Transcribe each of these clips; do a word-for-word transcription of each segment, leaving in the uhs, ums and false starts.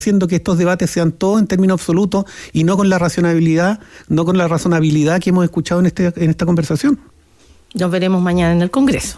haciendo que estos debates sean todos en términos absolutos y no con la racionalidad, no con la razonabilidad que hemos escuchado en este en esta conversación. Nos veremos mañana en el Congreso.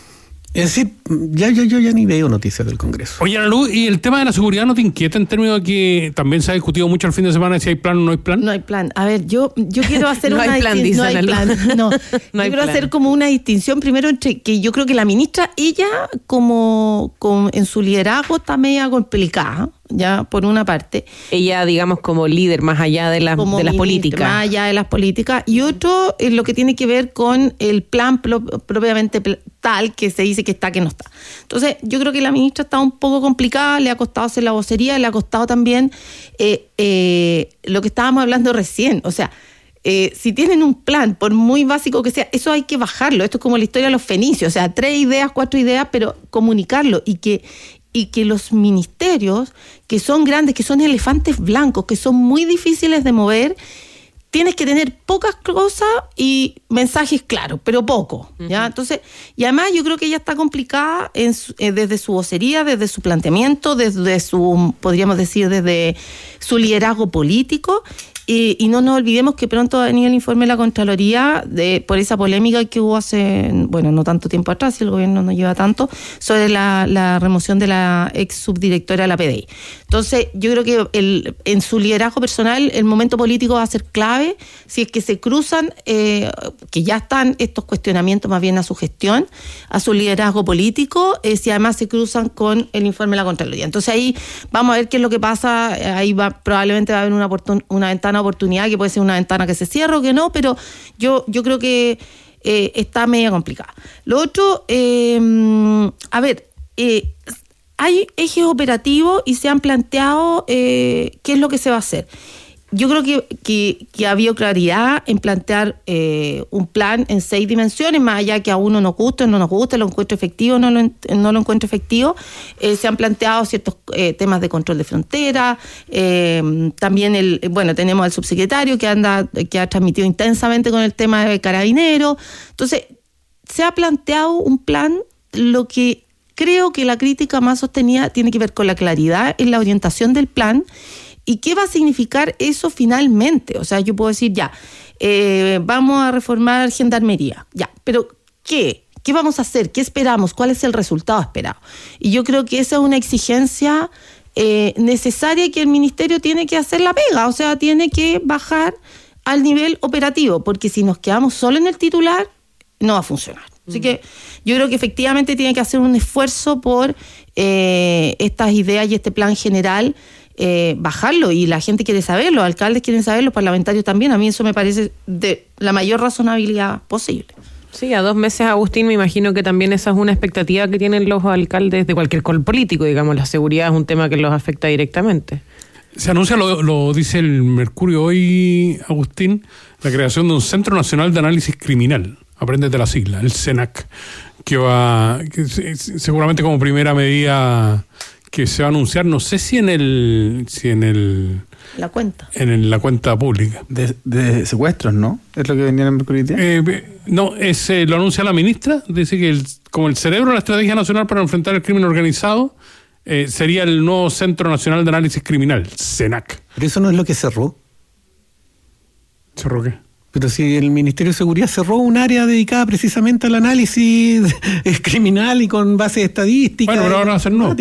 Es decir, ya, ya, yo ya ni veo noticias del Congreso. Oye, Ana Luz, ¿y el tema de la seguridad no te inquieta en términos de que también se ha discutido mucho el fin de semana si hay plan o no hay plan? No hay plan. A ver, yo, yo quiero hacer no una hay plan, distin- dice no hay Ana plan. Luz. No, No yo hay quiero plan. hacer como una distinción primero entre que yo creo que la ministra, ella como, como en su liderazgo está media complicada, ya por una parte. Ella, digamos, como líder más allá de, la, como de las ministra, políticas. Más allá de las políticas. Y otro es lo que tiene que ver con el plan pro- propiamente pl- tal que se dice que está, que no está. Entonces, yo creo que la ministra está un poco complicada, le ha costado hacer la vocería, le ha costado también eh, eh, lo que estábamos hablando recién. O sea, eh, si tienen un plan, por muy básico que sea, eso hay que bajarlo. Esto es como la historia de los fenicios. O sea, tres ideas, cuatro ideas, pero comunicarlo y que... y que los ministerios, que son grandes, que son elefantes blancos, que son muy difíciles de mover, tienes que tener pocas cosas y mensajes claros, pero poco, ¿ya? Uh-huh. Entonces, y además yo creo que ella está complicada en su, eh, desde su vocería, desde su planteamiento, desde su, podríamos decir, desde su liderazgo político. Y, y no nos olvidemos que pronto va a venir el informe de la Contraloría de, por esa polémica que hubo hace, bueno, no tanto tiempo atrás, si el gobierno no lleva tanto, sobre la, la remoción de la ex subdirectora de la P D I. Entonces, yo creo que el, en su liderazgo personal el momento político va a ser clave si es que se cruzan, eh, que ya están estos cuestionamientos más bien a su gestión, a su liderazgo político, eh, si además se cruzan con el informe de la Contraloría. Entonces ahí vamos a ver qué es lo que pasa, ahí va probablemente va a haber una, oportun- una ventana oportunidad, que puede ser una ventana que se cierre o que no, pero yo, yo creo que eh, está media complicada. Lo otro, eh, a ver, eh, hay ejes operativos y se han planteado eh, qué es lo que se va a hacer. Yo creo que, que, que ha habido claridad en plantear eh, un plan en seis dimensiones, más allá que a uno nos guste, no nos guste, lo encuentro efectivo, no lo, no lo encuentro efectivo. Eh, se han planteado ciertos eh, temas de control de frontera, eh, también el, bueno, tenemos al subsecretario que anda, que ha transmitido intensamente con el tema de Carabineros. Entonces, se ha planteado un plan, lo que creo que la crítica más sostenida tiene que ver con la claridad en la orientación del plan. ¿Y qué va a significar eso finalmente? O sea, yo puedo decir, ya, eh, vamos a reformar Gendarmería, ya, pero ¿qué? ¿Qué vamos a hacer? ¿Qué esperamos? ¿Cuál es el resultado esperado? Y yo creo que esa es una exigencia eh, necesaria que el Ministerio tiene que hacer la pega, o sea, tiene que bajar al nivel operativo, porque si nos quedamos solo en el titular, no va a funcionar. Así que yo creo que efectivamente tiene que hacer un esfuerzo por eh, estas ideas y este plan general, Eh, bajarlo, y la gente quiere saber, los alcaldes quieren saber, los parlamentarios también. A mí eso me parece de la mayor razonabilidad posible. Sí, a dos meses, Agustín, me imagino que también esa es una expectativa que tienen los alcaldes de cualquier color político, digamos, la seguridad es un tema que los afecta directamente. Se anuncia, lo, lo dice el Mercurio hoy, Agustín, la creación de un Centro Nacional de Análisis Criminal, apréndete la sigla, el CENAC, que va, que seguramente como primera medida que se va a anunciar, no sé si en el si en el la cuenta en el, la cuenta pública de, de secuestros, ¿no? Es lo que venía en el Mercurio. Eh, no, es, eh, lo anuncia la ministra, dice que el, como el cerebro de la Estrategia Nacional para enfrentar el crimen organizado eh, sería el nuevo Centro Nacional de Análisis Criminal, CENAC. Pero eso no es lo que cerró. ¿Cerró qué? Pero si el Ministerio de Seguridad cerró un área dedicada precisamente al análisis criminal y con bases estadísticas. Bueno, pero ahora va a ser nuevo.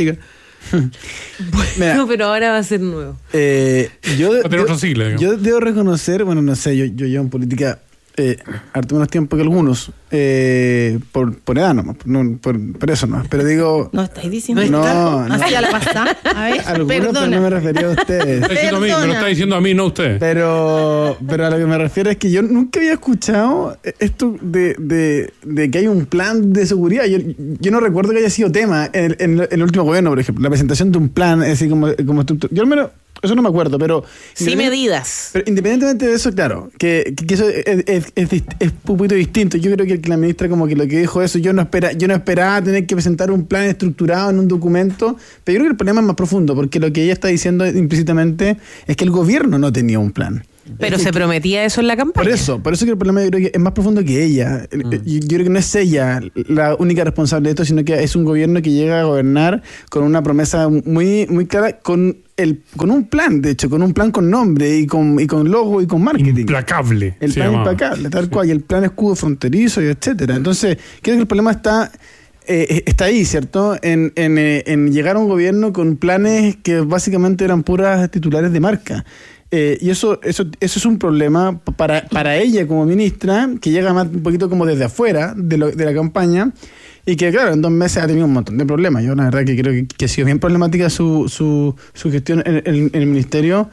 Mira, no, pero ahora va a ser nuevo. Eh, yo, va a tener otra sigla, digamos. Yo debo reconocer, bueno, no sé, yo, yo llevo en política eh, harto menos tiempo que algunos, eh, por, por edad nomás, no, por, por eso no, pero digo... No estáis diciendo no, no, no, así a la pasada. A ver, algunos, perdona. pero no me refería a ustedes. Está diciendo a mí, me lo está diciendo a mí, no a ustedes. Pero, pero a lo que me refiero es que yo nunca había escuchado esto de, de, de que hay un plan de seguridad. Yo, yo no recuerdo que haya sido tema en, en, en el último gobierno, por ejemplo, la presentación de un plan, es decir, como, como estructura. Yo al menos eso no me acuerdo, pero... Sí, medidas. Pero independientemente de eso, claro, que, que, que eso es, es, es, es un poquito distinto. Yo creo que la ministra como que lo que dijo eso, yo no, espera, yo no esperaba tener que presentar un plan estructurado en un documento, pero yo creo que el problema es más profundo, porque lo que ella está diciendo implícitamente es que el gobierno no tenía un plan. Pero es se que, prometía eso en la campaña. Por eso, por eso que el problema yo creo que es más profundo que ella. Mm. Yo, yo creo que no es ella la única responsable de esto, sino que es un gobierno que llega a gobernar con una promesa muy, muy clara, con el, con un plan, de hecho, con un plan con nombre y con, y con logo y con marketing. Implacable. El plan llamaba. implacable, tal sí. cual, y el plan escudo fronterizo y etcétera. Entonces, creo que el problema está eh, está ahí, ¿cierto? En, en, en llegar a un gobierno con planes que básicamente eran puras titulares de marca. Eh, y eso, eso, eso es un problema para, para ella como ministra, que llega más un poquito como desde afuera de, lo, de la campaña, y que claro, en dos meses ha tenido un montón de problemas. Yo la verdad que creo que, que ha sido bien problemática su, su, su gestión en, en, en el ministerio,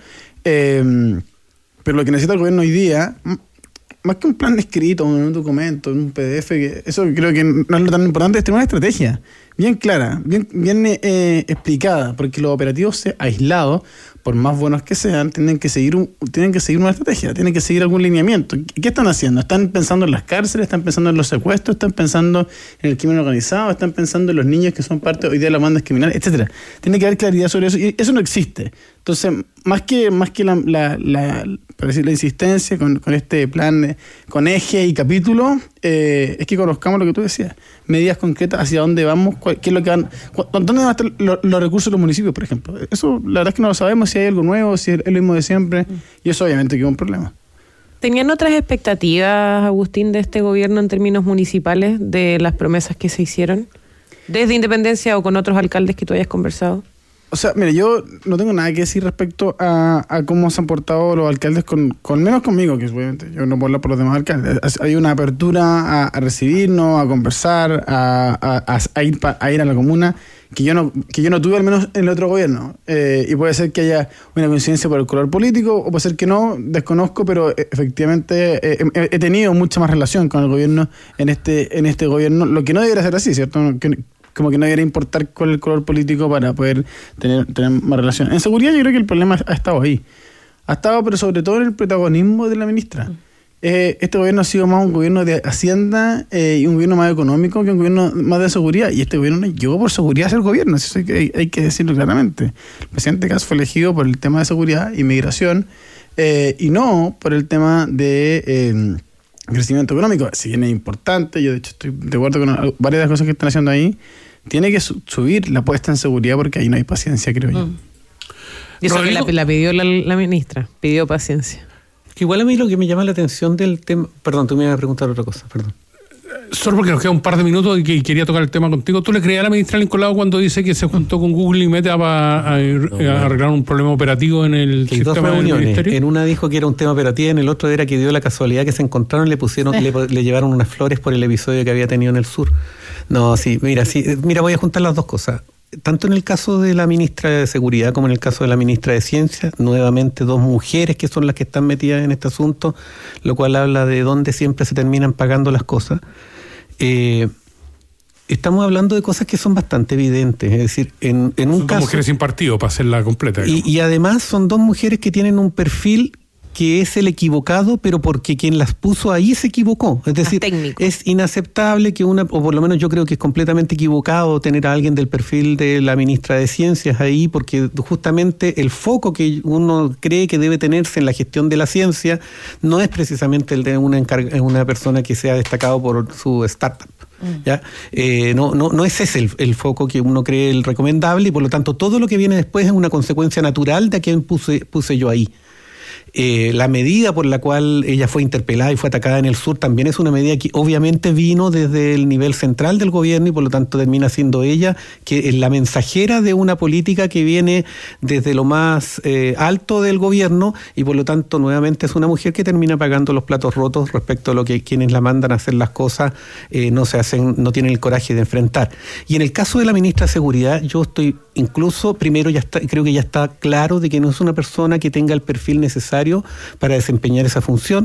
eh, pero lo que necesita el gobierno hoy día, más que un plan escrito, un documento, un P D F, que eso creo que no es lo tan importante, es tener una estrategia bien clara, bien, bien eh, explicada, porque los operativos aislados, por más buenos que sean, tienen que seguir un, tienen que seguir una estrategia, tienen que seguir algún lineamiento. ¿Qué están haciendo? ¿Están pensando en las cárceles? ¿Están pensando en los secuestros? ¿Están pensando en el crimen organizado? ¿Están pensando en los niños que son parte hoy día de las bandas criminales? Etcétera. Tiene que haber claridad sobre eso, y eso no existe. Entonces, más que, más que la, la, la, para decir, la insistencia con, con este plan, con eje y capítulo, eh, es que conozcamos lo que tú decías, medidas concretas hacia dónde vamos, cuál, qué es lo que van, dónde van a estar los, los recursos de los municipios, por ejemplo. Eso, la verdad es que no lo sabemos, si hay algo nuevo, si es lo mismo de siempre, y eso obviamente que es un problema. ¿Tenían otras expectativas, Agustín, de este gobierno en términos municipales, de las promesas que se hicieron? ¿Desde Independencia o con otros alcaldes que tú hayas conversado? O sea, mire, yo no tengo nada que decir respecto a, a cómo se han portado los alcaldes, con, con menos conmigo, que obviamente yo no puedo hablar por los demás alcaldes. Hay una apertura a, a recibirnos, a conversar, a, a, a, ir pa, a ir a la comuna, que yo no que yo no tuve al menos en el otro gobierno. Eh, y puede ser que haya una coincidencia por el color político, o puede ser que no, desconozco, pero efectivamente eh, he, he tenido mucha más relación con el gobierno en este en este gobierno, lo que no debería ser así, ¿cierto? Que, como que no debería importar cuál es el color político para poder tener, tener más relación. En seguridad yo creo que el problema ha estado ahí. Ha estado, pero sobre todo en el protagonismo de la ministra. Mm. Eh, este gobierno ha sido más un gobierno de Hacienda eh, y un gobierno más económico que un gobierno más de seguridad. Y este gobierno no llegó por seguridad a ser gobierno. Eso hay que, hay, hay que decirlo claramente. El presidente Kast fue elegido por el tema de seguridad y migración eh, y no por el tema de... Eh, crecimiento económico. Si bien es importante, yo de hecho estoy de acuerdo con varias de las cosas que están haciendo ahí, tiene que su- subir la puesta en seguridad porque ahí no hay paciencia, creo yo. Mm. Y eso que la, la pidió la, la ministra, pidió paciencia. Que igual a mí lo que me llama la atención del tema... Perdón, tú me ibas a preguntar otra cosa, perdón. Solo porque nos queda un par de minutos y que quería tocar el tema contigo. ¿Tú le creías a la ministra Nicolau cuando dice que se juntó con Google y Meta para a, a arreglar un problema operativo en el que sistema dos reuniones. del ministerio? En una dijo que era un tema operativo, en el otro era que dio la casualidad que se encontraron, le pusieron, le, le llevaron unas flores por el episodio que había tenido en el sur. No, sí, mira, sí, mira, voy a juntar las dos cosas. Tanto en el caso de la ministra de Seguridad como en el caso de la ministra de Ciencia, nuevamente dos mujeres que son las que están metidas en este asunto, lo cual habla de dónde siempre se terminan pagando las cosas. Eh, estamos hablando de cosas que son bastante evidentes, es decir, en, en un son caso... dos mujeres sin partido, para hacerla completa. Y, y además son dos mujeres que tienen un perfil que es el equivocado, pero porque quien las puso ahí se equivocó. Es decir, es inaceptable que una, o por lo menos yo creo que es completamente equivocado tener a alguien del perfil de la ministra de Ciencias ahí, porque justamente el foco que uno cree que debe tenerse en la gestión de la ciencia no es precisamente el de una, encarga, una persona que se ha destacado por su startup. ¿Ya? Eh, no, no, no es ese el, el foco que uno cree el recomendable, y por lo tanto todo lo que viene después es una consecuencia natural de a quien puse, puse yo ahí. Eh, la medida por la cual ella fue interpelada y fue atacada en el sur también es una medida que obviamente vino desde el nivel central del gobierno, y por lo tanto termina siendo ella que es la mensajera de una política que viene desde lo más eh, alto del gobierno, y por lo tanto nuevamente es una mujer que termina pagando los platos rotos respecto a lo que quienes la mandan a hacer las cosas eh, no se hacen, no tienen el coraje de enfrentar. Y en el caso de la ministra de Seguridad, yo estoy incluso, primero ya está, creo que ya está claro de que no es una persona que tenga el perfil necesario para desempeñar esa función.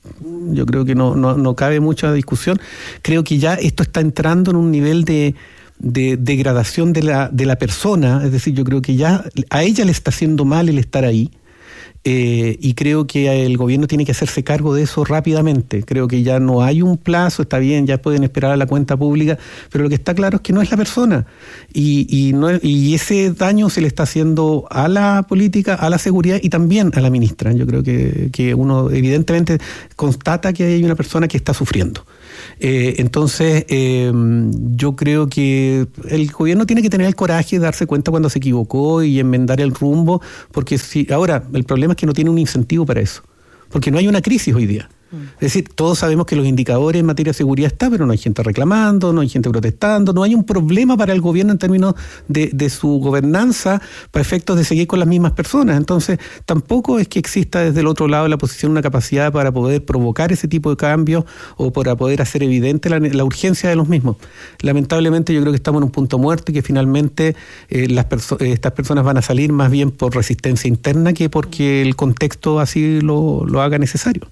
Yo creo que no, no, no cabe mucha discusión. Creo que ya esto está entrando en un nivel de, de degradación de la, de la persona, es decir, yo creo que ya a ella le está haciendo mal el estar ahí. Eh, y creo que el gobierno tiene que hacerse cargo de eso rápidamente. Creo que ya no hay un plazo, está bien, ya pueden esperar a la cuenta pública, pero lo que está claro es que no es la persona. Y, y, no, y ese daño se le está haciendo a la política, a la seguridad y también a la ministra. Yo creo que, que uno evidentemente constata que hay una persona que está sufriendo. Eh, entonces, eh, yo creo que el gobierno tiene que tener el coraje de darse cuenta cuando se equivocó y enmendar el rumbo, porque si ahora el problema es que no tiene un incentivo para eso, porque no hay una crisis hoy día. Es decir, todos sabemos que los indicadores en materia de seguridad están, pero no hay gente reclamando, no hay gente protestando, no hay un problema para el gobierno en términos de, de su gobernanza para efectos de seguir con las mismas personas. Entonces, tampoco es que exista desde el otro lado la posición una capacidad para poder provocar ese tipo de cambios o para poder hacer evidente la, la urgencia de los mismos. Lamentablemente, yo creo que estamos en un punto muerto y que finalmente eh, las perso- estas personas van a salir más bien por resistencia interna que porque el contexto así lo, lo haga necesario.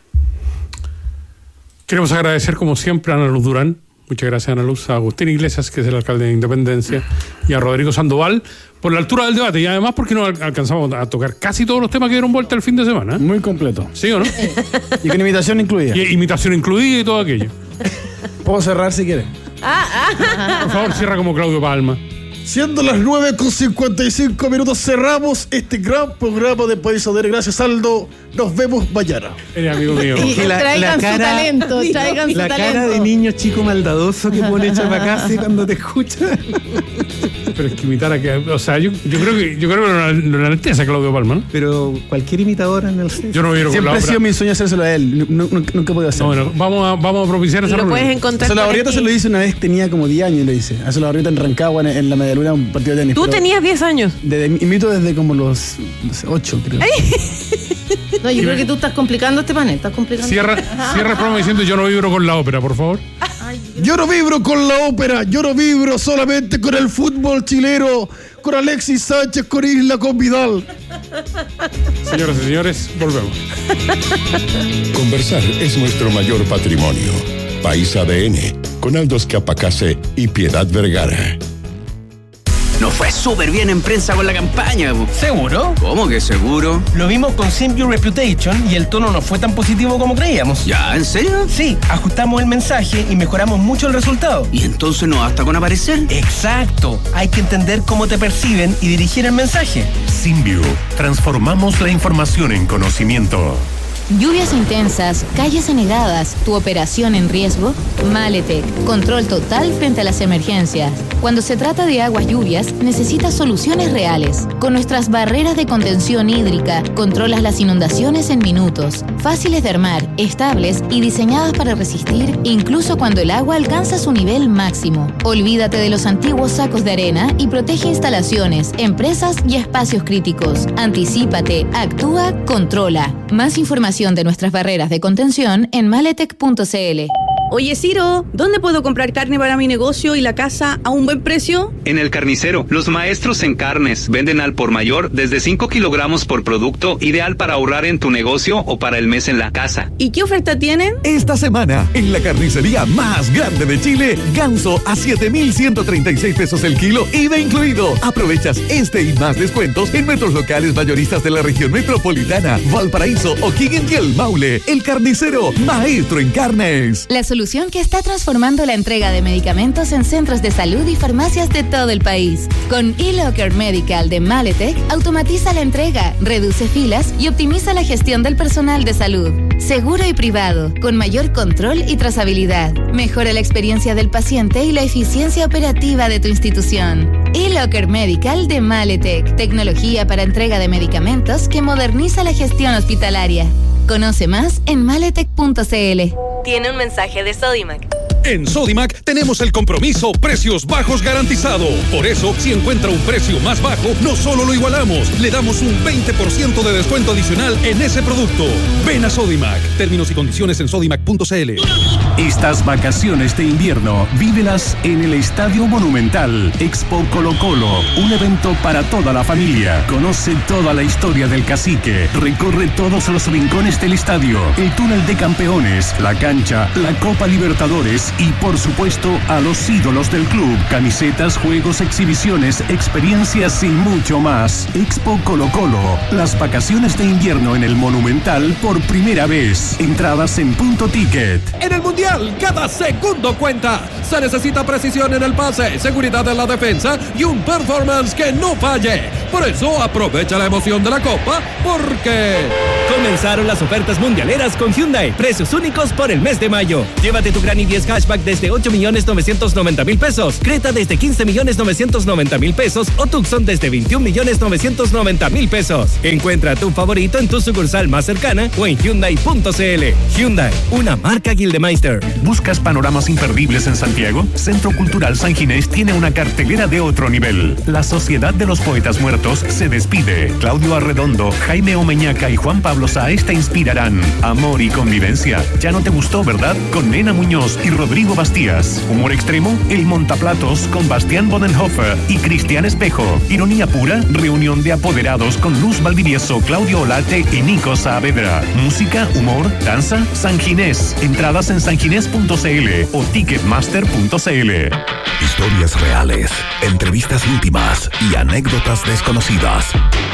Queremos agradecer, como siempre, a Ana Luz Durán. Muchas gracias, Ana Luz. A Agustín Iglesias, que es el alcalde de Independencia, y a Rodrigo Sandoval por la altura del debate. Y además, porque no alcanzamos a tocar casi todos los temas que dieron vuelta el fin de semana. Muy completo. ¿Sí o no? Y con imitación incluida. Y imitación incluida y todo aquello. Puedo cerrar si quieres. Por favor, cierra como Claudio Palma. Siendo las nueve con cincuenta y cinco minutos, cerramos este gran programa de País Adere. Gracias, Aldo. Nos vemos mañana. Eres amigo mío. Y La- traigan la cara- su talento, traigan su La talento. cara de niño chico maldadoso que pone Chapacase cuando te escucha. Pero es que imitar a que. O sea, yo, yo creo que yo creo que lo, lo enaltece a Claudio Palma, ¿no? Pero cualquier imitador en el centro. Yo no vieron con Siempre la ha sido obra. mi sueño hacérselo a él. Nu- nu- Nunca he podido hacerlo. No, bueno, vamos a, vamos a propiciar esa Lo reunión. puedes encontrar. A Solabarrieta por se lo aquí. hice una vez, tenía como diez años, le hice. A Solabarrieta en Rancagua, en, en la Medialuna, un partido de tenis. Tú pero tenías diez años. desde- imito desde como los no sé, ocho, creo. No, yo creo que tú estás complicando este panel, estás complicando. Cierra, cierra el programa diciendo yo no vibro con la ópera, por favor. Yo no vibro con la ópera, yo no vibro solamente con el fútbol chileno, con Alexis Sánchez, con Isla, con Vidal. Señoras y señores, volvemos. Conversar es nuestro mayor patrimonio. País A D N, con Aldo Scapacase y Piedad Vergara. Nos fue súper bien en prensa con la campaña. po. ¿Seguro? ¿Cómo que seguro? Lo vimos con Simview Reputation y el tono no fue tan positivo como creíamos. ¿Ya? ¿En serio? Sí, ajustamos el mensaje y mejoramos mucho el resultado. ¿Y entonces no basta con aparecer? Exacto. Hay que entender cómo te perciben y dirigir el mensaje. Simview. Transformamos la información en conocimiento. Lluvias intensas, calles anegadas, tu operación en riesgo. Maletec, control total frente a las emergencias. Cuando se trata de aguas lluvias, necesitas soluciones reales. Con nuestras barreras de contención hídrica, controlas las inundaciones en minutos. Fáciles de armar, estables y diseñadas para resistir incluso cuando el agua alcanza su nivel máximo. Olvídate de los antiguos sacos de arena y protege instalaciones, empresas y espacios críticos. Anticípate, actúa, controla. Más información de nuestras barreras de contención en maletec punto c l. Oye, Ciro, ¿dónde puedo comprar carne para mi negocio y la casa a un buen precio? En El Carnicero, los maestros en carnes venden al por mayor desde cinco kilogramos por producto, ideal para ahorrar en tu negocio o para el mes en la casa. ¿Y qué oferta tienen? Esta semana, en la carnicería más grande de Chile, ganso a siete mil ciento treinta y seis pesos el kilo, I V A incluido. Aprovechas este y más descuentos en nuestros locales mayoristas de la región metropolitana, Valparaíso, O'Higgins y El Maule. El Carnicero, maestro en carnes. La solución que está transformando la entrega de medicamentos en centros de salud y farmacias de todo el país. Con eLocker Medical de Maletec, automatiza la entrega, reduce filas y optimiza la gestión del personal de salud. Seguro y privado, con mayor control y trazabilidad. Mejora la experiencia del paciente y la eficiencia operativa de tu institución. eLocker Medical de Maletec, tecnología para entrega de medicamentos que moderniza la gestión hospitalaria. Conoce más en maletec punto c l. Tiene un mensaje de Sodimac. En Sodimac tenemos el compromiso precios bajos garantizado. Por eso, si encuentra un precio más bajo, no solo lo igualamos, le damos un veinte por ciento de descuento adicional en ese producto. Ven a Sodimac. Términos y condiciones en sodimac punto c l. Estas vacaciones de invierno, vívelas en el Estadio Monumental. Expo Colo Colo, un evento para toda la familia. Conoce toda la historia del cacique. Recorre todos los rincones del estadio. El túnel de campeones, la cancha, la Copa Libertadores jugadores y por supuesto a los ídolos del club. Camisetas, juegos, exhibiciones, experiencias y mucho más. Expo Colo Colo, las vacaciones de invierno en el Monumental por primera vez. Entradas en Punto Ticket. En el Mundial, cada segundo cuenta. Se necesita precisión en el pase, seguridad en la defensa y un performance que no falle. Por eso aprovecha la emoción de la Copa, porque comenzaron las ofertas mundialeras con Hyundai. Precios únicos por el mes de mayo. Llévate tu Gran i diez Hatchback desde ocho millones novecientos noventa mil pesos, Creta desde quince millones novecientos noventa mil pesos o Tucson desde veintiún millones novecientos noventa mil pesos. Encuentra tu favorito en tu sucursal más cercana o en Hyundai punto c l. Hyundai, una marca Gildemeister. ¿Buscas panoramas imperdibles en Santiago? Centro Cultural San Ginés tiene una cartelera de otro nivel. La Sociedad de los Poetas Muertos se despide. Claudio Arredondo, Jaime Omeñaca y Juan Pablo Sáez te inspirarán. Amor y convivencia. Ya no te gustó, ¿verdad? Con Nena Muñoz y Rodrigo Bastías. Humor extremo, El Montaplatos con Bastián Bodenhofer y Cristian Espejo. Ironía pura, reunión de apoderados con Luz Valdivieso, Claudio Olate y Nico Saavedra. Música, humor, danza, San Ginés. Entradas en sanginés punto c l o ticketmaster punto c l. Historias reales, entrevistas íntimas y anécdotas desconocidas.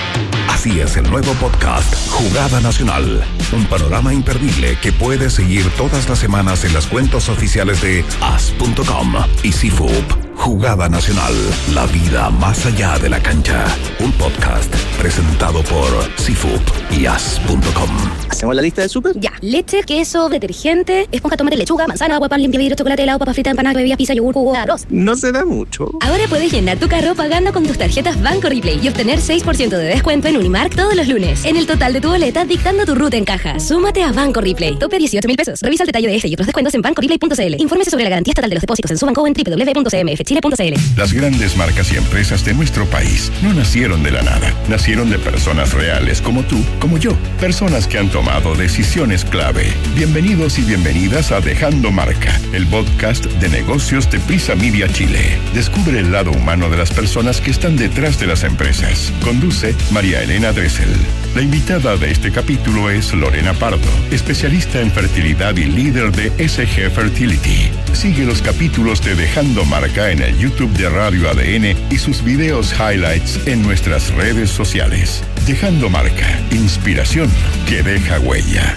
Así es el nuevo podcast Jugada Nacional, un panorama imperdible que puedes seguir todas las semanas en las cuentas oficiales de as punto com y C F U P. Jugada Nacional, la vida más allá de la cancha. Un podcast presentado por C F U P y as punto com. ¿Hacemos la lista del súper? Ya, leche, queso, detergente, esponja, tomate, lechuga, manzana, agua, pan, limpia vidrio, chocolate, helado, papa frita, empanada, bebida, pizza, yogur, jugo, arroz. No se da mucho. Ahora puedes llenar tu carro pagando con tus tarjetas Banco Replay y obtener seis por ciento de descuento en Unimark todos los lunes. En el total de tu boleta, dictando tu ruta en caja. Súmate a Banco Replay. Tope dieciocho mil pesos. Revisa el detalle de este y otros descuentos en banco replay punto c l. Infórmese sobre la garantía estatal de los depósitos en su banco o en doble u doble u doble u punto c m f chile punto c l. Las grandes marcas y empresas de nuestro país no nacieron de la nada. Nacieron de personas reales como tú, como yo. Personas que han tomado decisiones clave. Bienvenidos y bienvenidas a Dejando Marca, el podcast de negocios de Prisa Media Chile. Descubre el lado humano de las personas que están detrás de las empresas. Conduce María Elena Dressel. La invitada de este capítulo es Lorena Pardo, especialista en fertilidad y líder de S G Fertility. Sigue los capítulos de Dejando Marca en el YouTube de Radio A D N y sus videos highlights en nuestras redes sociales. Dejando Marca, inspiración que deja huella.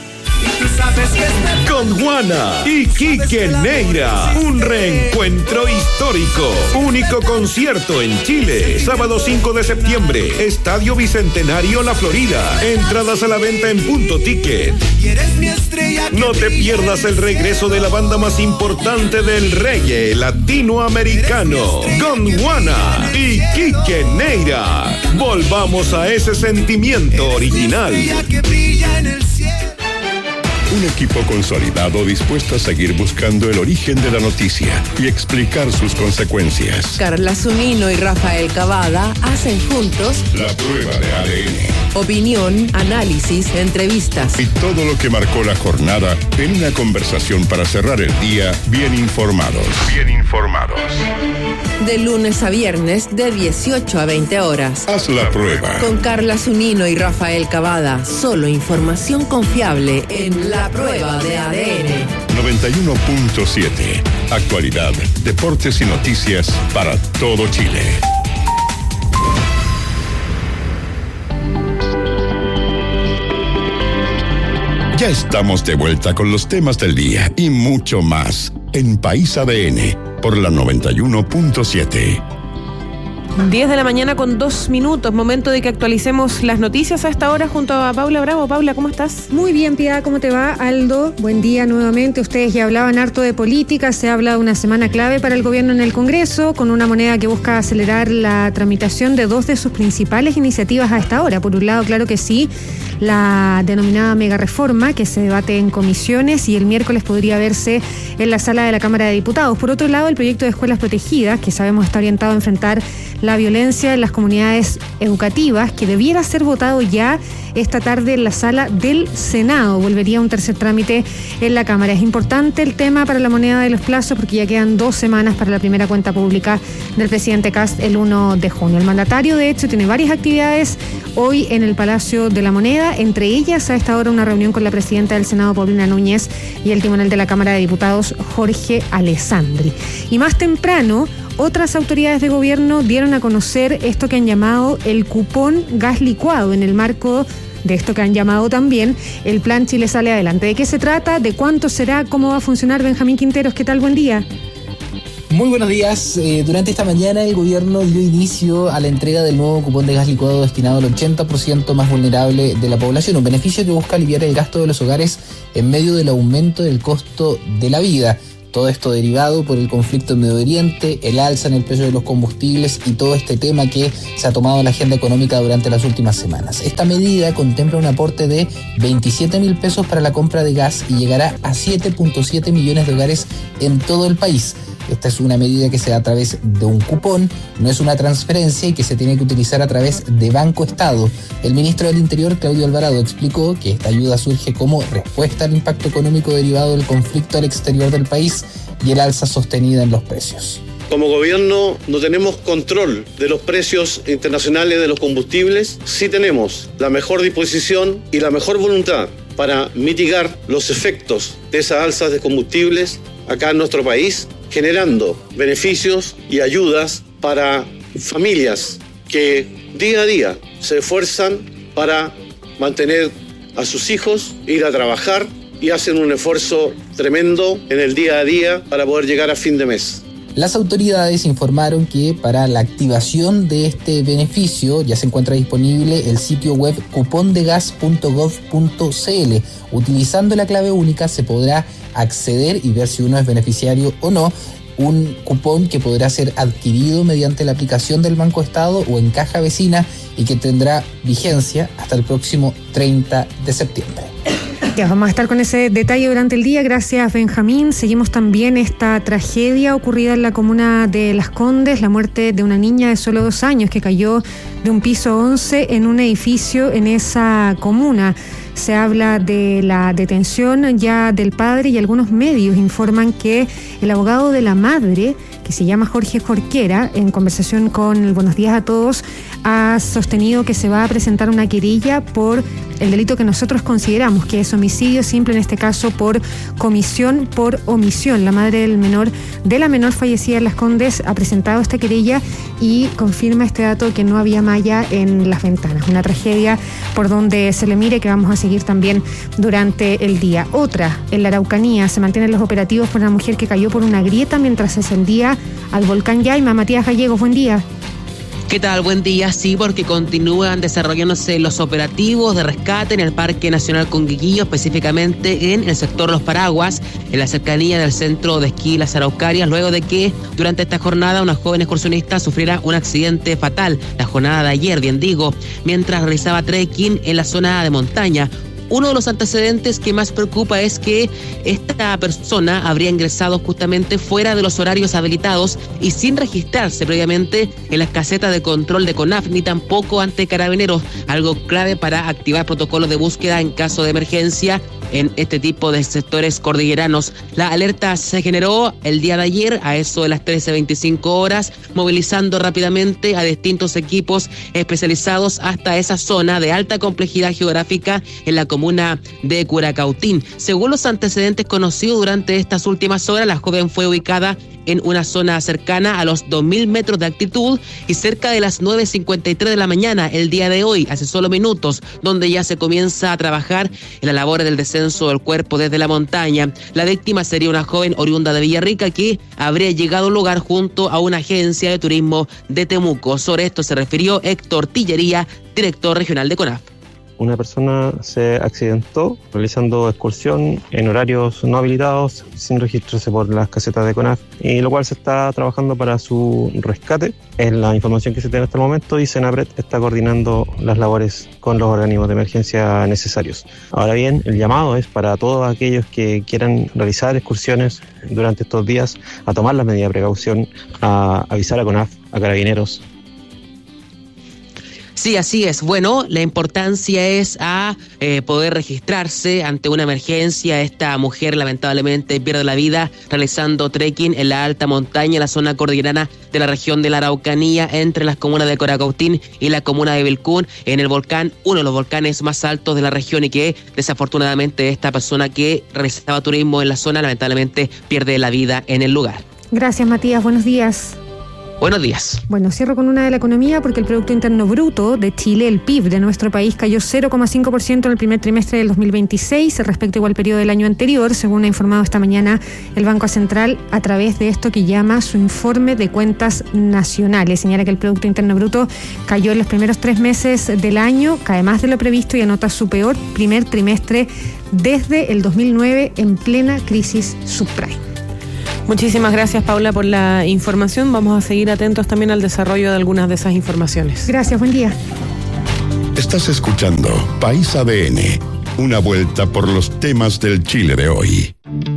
Con Juana y Quique Neira, un reencuentro histórico. Único concierto en Chile, sábado cinco de septiembre, Estadio Bicentenario La Florida. Entradas a la venta en Punto Ticket. No te pierdas el regreso de la banda más importante del reggae latinoamericano, con Juana y Quique Neira. Volvamos a ese sentimiento original. Un equipo consolidado dispuesto a seguir buscando el origen de la noticia y explicar sus consecuencias. Carla Zunino y Rafael Cavada hacen juntos La Prueba de A D N. Opinión, análisis, entrevistas Y todo lo que marcó la jornada en una conversación para cerrar el día bien informados. Bien informados. De lunes a viernes de dieciocho a veinte horas. Haz la prueba. Con Carla Zunino y Rafael Cavada. Solo información confiable en La Prueba de A D N. noventa y uno punto siete. Actualidad, deportes y noticias para todo Chile. Ya estamos de vuelta con los temas del día y mucho más en País A D N por la noventa y uno punto siete. diez de la mañana con dos minutos, momento de que actualicemos las noticias a esta hora junto a Paula Bravo. Paula, ¿cómo estás? Muy bien, Piedad, ¿cómo te va? Aldo, buen día nuevamente. Ustedes ya hablaban harto de política, se habla de una semana clave para el gobierno en el Congreso, con una moneda que busca acelerar la tramitación de dos de sus principales iniciativas a esta hora. Por un lado, claro que sí, la denominada mega reforma, que se debate en comisiones y el miércoles podría verse en la sala de la Cámara de Diputados. Por otro lado, el proyecto de escuelas protegidas, que sabemos está orientado a enfrentar la la violencia en las comunidades educativas, que debiera ser votado ya esta tarde en la sala del Senado. Volvería un tercer trámite en la Cámara. Es importante el tema para la moneda de los plazos porque ya quedan dos semanas para la primera cuenta pública del presidente Kast el uno de junio. El mandatario, de hecho, tiene varias actividades hoy en el Palacio de la Moneda, entre ellas a esta hora una reunión con la presidenta del Senado, Paulina Núñez, y el timonel de la Cámara de Diputados, Jorge Alessandri. Y más temprano, otras autoridades de gobierno dieron a conocer esto que han llamado el cupón gas licuado en el marco de esto que han llamado también el Plan Chile Sale Adelante. ¿De qué se trata? ¿De cuánto será? ¿Cómo va a funcionar? Benjamín Quinteros, ¿qué tal? Buen día. Muy buenos días. Eh, durante esta mañana el gobierno dio inicio a la entrega del nuevo cupón de gas licuado destinado al ochenta por ciento más vulnerable de la población, un beneficio que busca aliviar el gasto de los hogares en medio del aumento del costo de la vida. Todo esto derivado por el conflicto en Medio Oriente, el alza en el precio de los combustibles y todo este tema que se ha tomado en la agenda económica durante las últimas semanas. Esta medida contempla un aporte de veintisiete mil pesos para la compra de gas y llegará a siete punto siete millones de hogares en todo el país. Esta es una medida que se da a través de un cupón, no es una transferencia y que se tiene que utilizar a través de Banco Estado. El ministro del Interior, Claudio Alvarado, explicó que esta ayuda surge como respuesta al impacto económico derivado del conflicto al exterior del país y el alza sostenida en los precios. Como gobierno no tenemos control de los precios internacionales de los combustibles, sí tenemos la mejor disposición y la mejor voluntad para mitigar los efectos de esas alzas de combustibles acá en nuestro país, generando beneficios y ayudas para familias que día a día se esfuerzan para mantener a sus hijos, ir a trabajar y hacen un esfuerzo tremendo en el día a día para poder llegar a fin de mes. Las autoridades informaron que para la activación de este beneficio ya se encuentra disponible el sitio web cupón de gas punto gov punto c l. Utilizando la clave única se podrá acceder y ver si uno es beneficiario o no. Un cupón que podrá ser adquirido mediante la aplicación del Banco Estado o en caja vecina y que tendrá vigencia hasta el próximo treinta de septiembre. Ya, vamos a estar con ese detalle durante el día. Gracias, Benjamín. Seguimos también esta tragedia ocurrida en la comuna de Las Condes, la muerte de una niña de solo dos años que cayó de un piso once en un edificio en esa comuna. Se habla de la detención ya del padre y algunos medios informan que el abogado de la madre, que se llama Jorge Jorquera, en conversación con el Buenos Días a Todos, ha sostenido que se va a presentar una querella por el delito que nosotros consideramos que es homicidio simple, en este caso por comisión por omisión. La madre del menor, de la menor fallecida en Las Condes, ha presentado esta querella y confirma este dato que no había malla en las ventanas. Una tragedia por donde se le mire, que vamos a seguir también durante el día. Otra, en la Araucanía, se mantienen los operativos por una mujer que cayó por una grieta mientras ascendía al volcán Yaima. Matías Gallegos, buen día. ¿Qué tal? Buen día. Sí, porque continúan desarrollándose los operativos de rescate en el Parque Nacional Conguillillo, específicamente en el sector Los Paraguas, en la cercanía del centro de esquí Las Araucarias, luego de que durante esta jornada una joven excursionista sufriera un accidente fatal, la jornada de ayer, bien digo, mientras realizaba trekking en la zona de montaña. Uno de los antecedentes que más preocupa es que esta persona habría ingresado justamente fuera de los horarios habilitados y sin registrarse previamente en las casetas de control de CONAF, ni tampoco ante Carabineros, algo clave para activar protocolos de búsqueda en caso de emergencia en este tipo de sectores cordilleranos. La alerta se generó el día de ayer a eso de las trece veinticinco horas, movilizando rápidamente a distintos equipos especializados hasta esa zona de alta complejidad geográfica en la comuna de Curacautín. Según los antecedentes conocidos durante estas últimas horas, la joven fue ubicada en una zona cercana a los dos mil metros de altitud y cerca de las nueve cincuenta y tres de la mañana el día de hoy, hace solo minutos, donde ya se comienza a trabajar en la labor del descenso del cuerpo desde la montaña. La víctima sería una joven oriunda de Villarrica que habría llegado al lugar junto a una agencia de turismo de Temuco. Sobre esto se refirió Héctor Tillería, director regional de CONAF. Una persona se accidentó realizando excursión en horarios no habilitados, sin registrarse por las casetas de CONAF, y lo cual se está trabajando para su rescate. Es la información que se tiene hasta el momento y Senapred está coordinando las labores con los organismos de emergencia necesarios. Ahora bien, el llamado es para todos aquellos que quieran realizar excursiones durante estos días a tomar las medidas de precaución, a avisar a CONAF, a Carabineros, Sí, así es. Bueno, la importancia es a eh, poder registrarse ante una emergencia. Esta mujer lamentablemente pierde la vida realizando trekking en la alta montaña, en la zona cordillerana de la región de la Araucanía, entre las comunas de Coracautín y la comuna de Vilcún, en el volcán, uno de los volcanes más altos de la región, y que desafortunadamente esta persona que realizaba turismo en la zona lamentablemente pierde la vida en el lugar. Gracias, Matías. Buenos días. Buenos días. Bueno, cierro con una de la economía porque el Producto Interno Bruto de Chile, el P I B de nuestro país, cayó cero coma cinco por ciento en el primer trimestre del dos mil veintiséis respecto igual periodo del año anterior, según ha informado esta mañana el Banco Central a través de esto que llama su informe de cuentas nacionales. Señala que el Producto Interno Bruto cayó en los primeros tres meses del año, cae más de lo previsto y anota su peor primer trimestre desde el dos mil nueve, en plena crisis subprime. Muchísimas gracias, Paula, por la información. Vamos a seguir atentos también al desarrollo de algunas de esas informaciones. Gracias, buen día. Estás escuchando País A D N, una vuelta por los temas del Chile de hoy.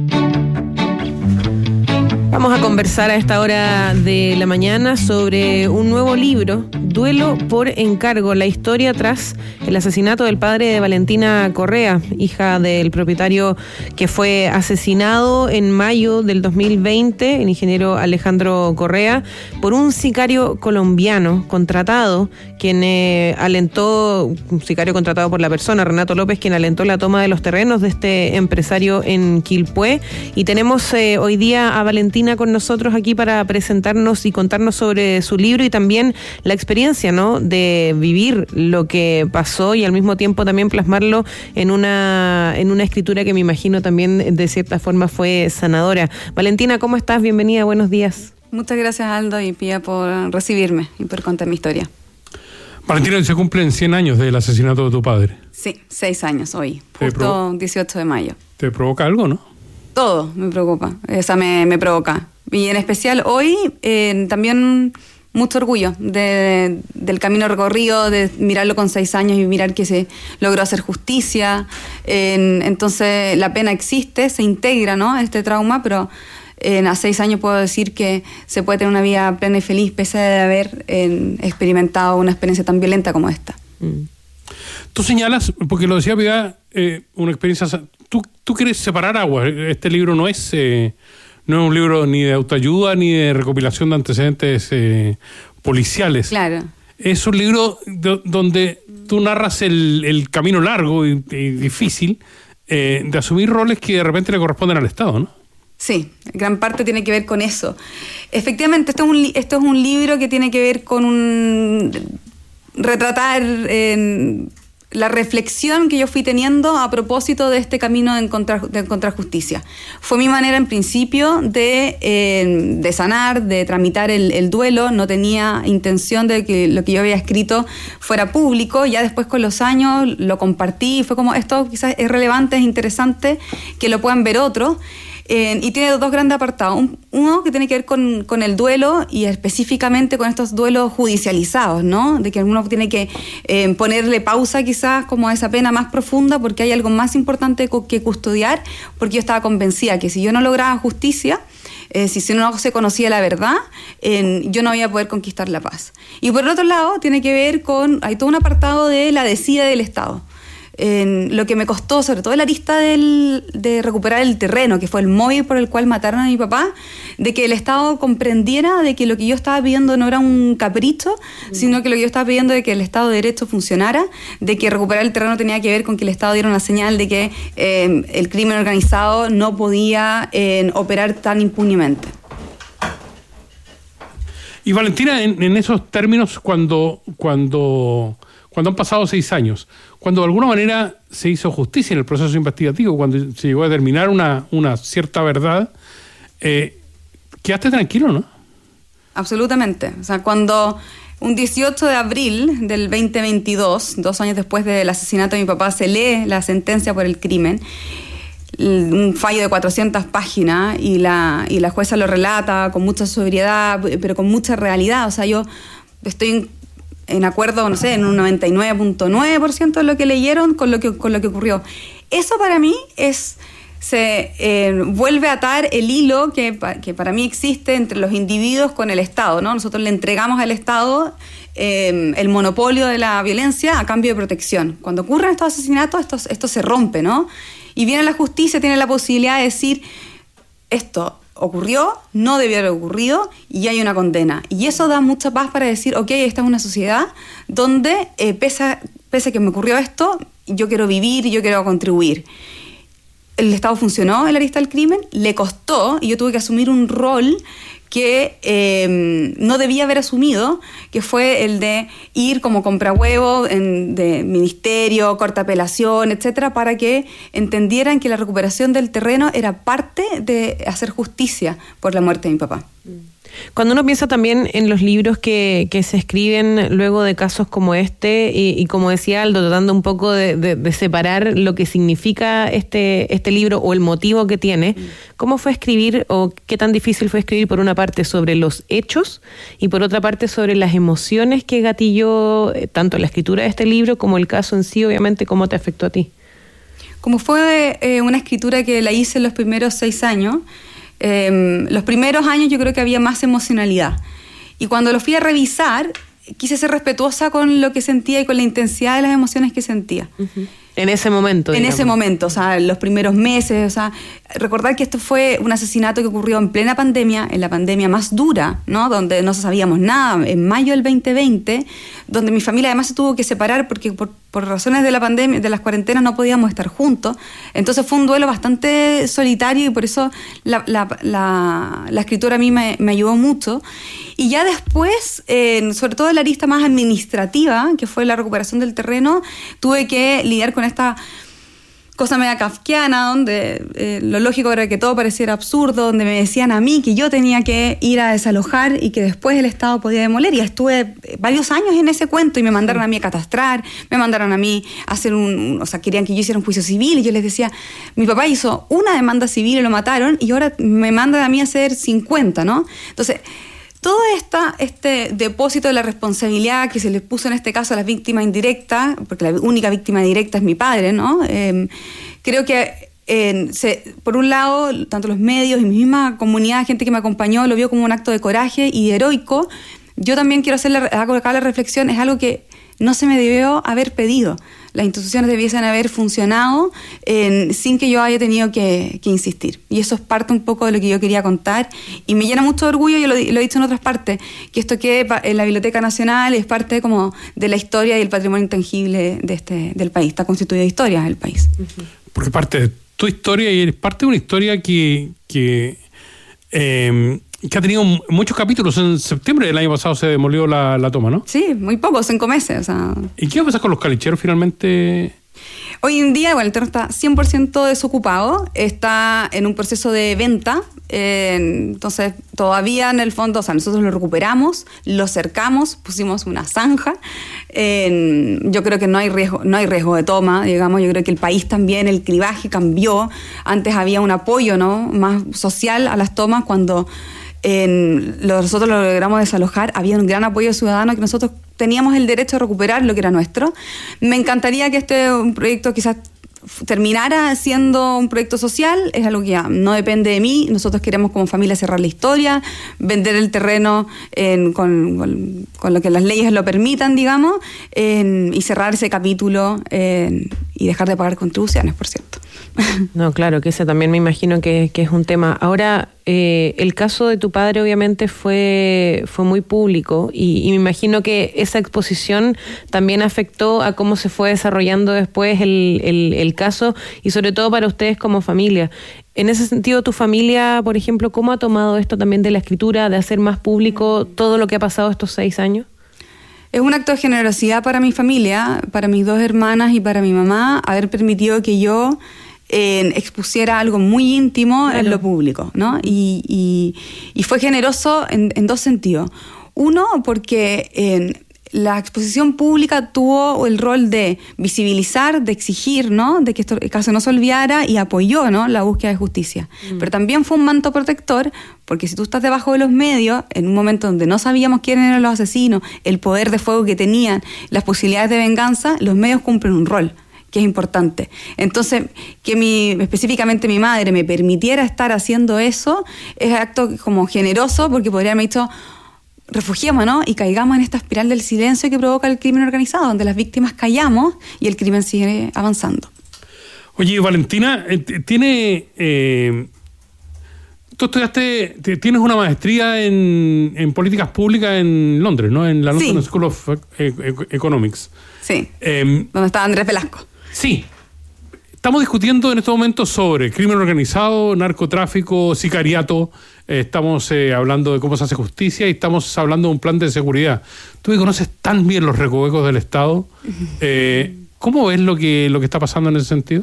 Vamos a conversar a esta hora de la mañana sobre un nuevo libro, Duelo por encargo, la historia tras el asesinato del padre de Valentina Correa, hija del propietario que fue asesinado en mayo del dos mil veinte, el ingeniero Alejandro Correa, por un sicario colombiano contratado, quien eh, alentó, un sicario contratado por la persona, Renato López, quien alentó la toma de los terrenos de este empresario en Quilpué. Y tenemos eh, hoy día a Valentina con nosotros aquí para presentarnos y contarnos sobre su libro y también la experiencia, ¿no?, de vivir lo que pasó y al mismo tiempo también plasmarlo en una en una escritura que me imagino también de cierta forma fue sanadora. Valentina, ¿cómo estás? Bienvenida, buenos días. Muchas gracias, Aldo y Pía, por recibirme y por contar mi historia. Valentina, se cumplen cien años del asesinato de tu padre. Sí, seis años hoy, justo dieciocho de mayo. ¿Te provoca algo, no? Todo me preocupa, esa me, me provoca. Y en especial hoy eh, también mucho orgullo de, del camino recorrido, de mirarlo con seis años y mirar que se logró hacer justicia. Eh, entonces la pena existe, se integra, ¿no?, este trauma, pero eh, a seis años puedo decir que se puede tener una vida plena y feliz pese a haber eh, experimentado una experiencia tan violenta como esta. Mm. Tú señalas, porque lo decía Piedad, eh, una experiencia... Tú, tú quieres separar aguas. Este libro no es eh, no es un libro ni de autoayuda ni de recopilación de antecedentes eh, policiales. Claro. Es un libro do, donde tú narras el, el camino largo y, y difícil eh, de asumir roles que de repente le corresponden al Estado, ¿no? Sí, gran parte tiene que ver con eso. Efectivamente, esto es un, esto es un libro que tiene que ver con un retratar eh, la reflexión que yo fui teniendo a propósito de este camino de encontrar, de encontrar justicia. Fue mi manera en principio de, eh, de sanar, de tramitar el, el duelo. No tenía intención de que lo que yo había escrito fuera público. Ya después con los años lo compartí. Fue como, esto quizás es relevante, es interesante que lo puedan ver otros. Eh, y tiene dos grandes apartados. Un, uno que tiene que ver con, con el duelo y específicamente con estos duelos judicializados, ¿no? De que uno tiene que eh, ponerle pausa quizás como a esa pena más profunda porque hay algo más importante que custodiar, porque yo estaba convencida que si yo no lograba justicia, eh, si, si no se conocía la verdad, eh, yo no iba a poder conquistar la paz. Y por el otro lado tiene que ver con, hay todo un apartado de la desidia del Estado. En lo que me costó, sobre todo la arista del, de recuperar el terreno, que fue el móvil por el cual mataron a mi papá, de que el Estado comprendiera de que lo que yo estaba pidiendo no era un capricho, mm. sino que lo que yo estaba pidiendo de que el Estado de Derecho funcionara, de que recuperar el terreno tenía que ver con que el Estado diera una señal de que eh, el crimen organizado no podía eh, operar tan impunemente. Y Valentina, en, en esos términos, cuando, cuando, cuando han pasado seis años, cuando de alguna manera se hizo justicia en el proceso investigativo, cuando se llegó a determinar una, una cierta verdad, eh, quedaste tranquilo, ¿no? Absolutamente. O sea, cuando un dieciocho de abril del veinte veintidós, dos años después del asesinato de mi papá, se lee la sentencia por el crimen, un fallo de cuatrocientas páginas, y la, y la jueza lo relata con mucha sobriedad, pero con mucha realidad. O sea, yo estoy en, en acuerdo, no sé, en un noventa y nueve punto nueve por ciento de lo que leyeron con lo que, con lo que ocurrió. Eso para mí es... se eh, vuelve a atar el hilo que, que para mí existe entre los individuos con el Estado, ¿no? Nosotros le entregamos al Estado eh, el monopolio de la violencia a cambio de protección. Cuando ocurren estos asesinatos, esto, esto se rompe, ¿no? Y viene la justicia, tiene la posibilidad de decir, esto ocurrió, no debió haber ocurrido y hay una condena. Y eso da mucha paz para decir, ok, esta es una sociedad donde eh, pese, pese a que me ocurrió esto, yo quiero vivir y yo quiero contribuir. El Estado funcionó en la arista del crimen, le costó y yo tuve que asumir un rol que eh, no debía haber asumido, que fue el de ir como comprahuevo en, de ministerio, corta apelación, etcétera, para que entendieran que la recuperación del terreno era parte de hacer justicia por la muerte de mi papá. Cuando uno piensa también en los libros que, que se escriben luego de casos como este, y, y como decía Aldo, tratando un poco de, de, de separar lo que significa este, este libro o el motivo que tiene, ¿cómo fue escribir o qué tan difícil fue escribir por una parte sobre los hechos y por otra parte sobre las emociones que gatilló eh, tanto la escritura de este libro como el caso en sí, obviamente, cómo te afectó a ti? Como fue eh, una escritura que la hice en los primeros seis años, Eh, los primeros años yo creo que había más emocionalidad y cuando lo fui a revisar quise ser respetuosa con lo que sentía y con la intensidad de las emociones que sentía. Uh-huh. En ese momento. En digamos. ese momento, o sea, los primeros meses, o sea, recordar que esto fue un asesinato que ocurrió en plena pandemia, en la pandemia más dura, ¿no? Donde no sabíamos nada, en mayo del veinte veinte, donde mi familia además se tuvo que separar porque por, por razones de la pandemia, de las cuarentenas, no podíamos estar juntos. Entonces fue un duelo bastante solitario y por eso la, la, la, la escritura a mí me, me ayudó mucho. Y ya después, eh, sobre todo en la arista más administrativa, que fue la recuperación del terreno, tuve que lidiar con esta cosa media kafkiana, donde eh, lo lógico era que todo pareciera absurdo, donde me decían a mí que yo tenía que ir a desalojar y que después el Estado podía demoler. Y estuve varios años en ese cuento y me mandaron a mí a catastrar, me mandaron a mí a hacer un... O sea, querían que yo hiciera un juicio civil y yo les decía, mi papá hizo una demanda civil y lo mataron y ahora me mandan a mí a hacer cincuenta, ¿no? Entonces... Todo esta, este depósito de la responsabilidad que se les puso en este caso a las víctimas indirectas, porque la única víctima directa es mi padre, ¿no? Eh, creo que, eh, se, por un lado, tanto los medios y mi misma comunidad, gente que me acompañó, lo vio como un acto de coraje y heroico. Yo también quiero hacer la, acá la reflexión, es algo que no se me debió haber pedido. Las instituciones debiesen haber funcionado eh, sin que yo haya tenido que, que insistir. Y eso es parte un poco de lo que yo quería contar. Y me llena mucho de orgullo, yo lo, lo he dicho en otras partes, que esto quede en la Biblioteca Nacional, es parte como de la historia y el patrimonio intangible de este, del país. Está constituido de historias el país. Porque parte de tu historia y es parte de una historia que... que eh, que ha tenido muchos capítulos. En septiembre del año pasado se demolió la, la toma, ¿no? Sí, muy pocos, cinco meses. O sea. ¿Y qué va a pasar con los calicheros finalmente? Hoy en día, bueno, el terreno está cien por ciento desocupado, está en un proceso de venta, eh, entonces todavía en el fondo, o sea, nosotros lo recuperamos, lo cercamos, pusimos una zanja, eh, yo creo que no hay riesgo, no hay riesgo de toma, digamos, yo creo que el país también, el clivaje cambió, antes había un apoyo, ¿no?, más social a las tomas cuando... En, nosotros lo logramos desalojar, había un gran apoyo ciudadano que nosotros teníamos el derecho a recuperar lo que era nuestro. Me encantaría que este un proyecto quizás terminara siendo un proyecto social, es algo que ya no depende de mí, nosotros queremos como familia cerrar la historia, vender el terreno en, con, con, con lo que las leyes lo permitan, digamos, en, y cerrar ese capítulo en, y dejar de pagar contribuciones, por cierto. No, claro, que ese también me imagino que, que es un tema. Ahora, eh, el caso de tu padre obviamente fue, fue muy público y, y me imagino que esa exposición también afectó a cómo se fue desarrollando después el, el, el caso y sobre todo para ustedes como familia. En ese sentido, tu familia, por ejemplo, ¿cómo ha tomado esto también de la escritura, de hacer más público todo lo que ha pasado estos seis años? Es un acto de generosidad para mi familia, para mis dos hermanas y para mi mamá, haber permitido que yo eh, expusiera algo muy íntimo claro. en lo público, ¿no? Y, y, y fue generoso en, en dos sentidos. Uno, porque eh, la exposición pública tuvo el rol de visibilizar, de exigir, ¿no?, de que esto, el caso no se olvidara y apoyó, ¿no?, la búsqueda de justicia. Mm. Pero también fue un manto protector, porque si tú estás debajo de los medios, en un momento donde no sabíamos quiénes eran los asesinos, el poder de fuego que tenían, las posibilidades de venganza, los medios cumplen un rol que es importante. Entonces, que mi, específicamente mi madre me permitiera estar haciendo eso, es acto como generoso, porque podría haberme dicho... refugiémonos y caigamos en esta espiral del silencio que provoca el crimen organizado, donde las víctimas callamos y el crimen sigue avanzando. Oye, Valentina, ¿tiene, eh, tú estudiaste, tienes una maestría en, en políticas públicas en Londres, ¿no? En la London sí. School of Economics. Sí, eh, donde está Andrés Velasco. Sí. Estamos discutiendo en estos momentos sobre crimen organizado, narcotráfico, sicariato. Eh, estamos eh, hablando de cómo se hace justicia y estamos hablando de un plan de seguridad. Tú que conoces tan bien los recovecos del Estado, eh, ¿cómo ves lo que, lo que está pasando en ese sentido?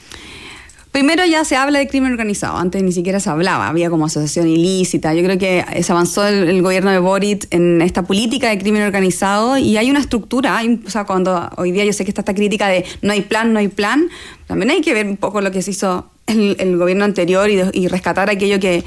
Primero ya se habla de crimen organizado, antes ni siquiera se hablaba, había como asociación ilícita. Yo creo que se avanzó el, el gobierno de Boric en esta política de crimen organizado y hay una estructura, hay, o sea, cuando hoy día yo sé que está esta crítica de no hay plan, no hay plan, también hay que ver un poco lo que se hizo el, el gobierno anterior y, y rescatar aquello que...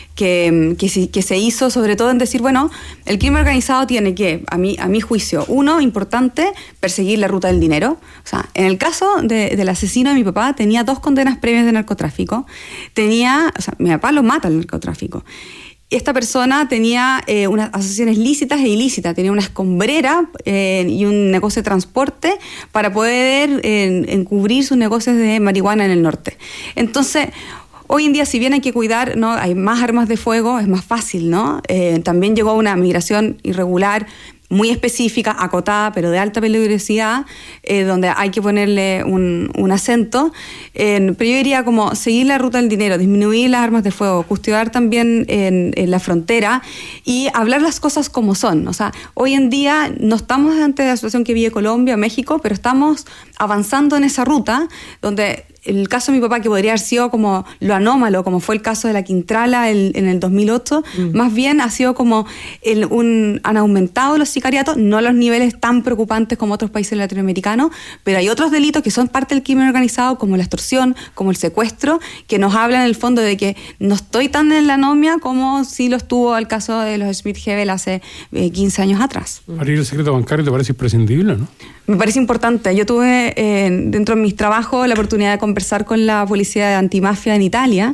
Que, que, que se hizo, sobre todo en decir, bueno, el crimen organizado tiene que, a mi, a mi juicio, uno, importante, perseguir la ruta del dinero. O sea, en el caso de, del asesino de mi papá, tenía dos condenas previas de narcotráfico. Tenía, o sea, mi papá lo mata el narcotráfico. Esta persona tenía eh, unas asociaciones lícitas e ilícitas, tenía una escombrera eh, y un negocio de transporte para poder eh, encubrir sus negocios de marihuana en el norte. Entonces, hoy en día, si bien hay que cuidar, ¿no? Hay más armas de fuego, es más fácil, ¿no? Eh, también llegó una migración irregular muy específica, acotada, pero de alta peligrosidad, eh, donde hay que ponerle un, un acento. Eh, pero yo diría como seguir la ruta del dinero, disminuir las armas de fuego, custodiar también en, en la frontera y hablar las cosas como son. O sea, hoy en día no estamos ante la situación que vive Colombia, México, pero estamos avanzando en esa ruta donde... El caso de mi papá, que podría haber sido como lo anómalo, como fue el caso de la Quintrala el, en el dos mil ocho, mm. más bien ha sido como el, un, han aumentado los sicariatos, no a los niveles tan preocupantes como otros países latinoamericanos, pero hay otros delitos que son parte del crimen organizado, como la extorsión, como el secuestro, que nos hablan en el fondo de que no estoy tan en la anomia como si lo estuvo el caso de los Smith-Hebel hace eh, quince años atrás. Abrir el secreto bancario te parece imprescindible, ¿no? Me parece importante. Yo tuve eh, dentro de mis trabajos la oportunidad de conversar con la policía de antimafia en Italia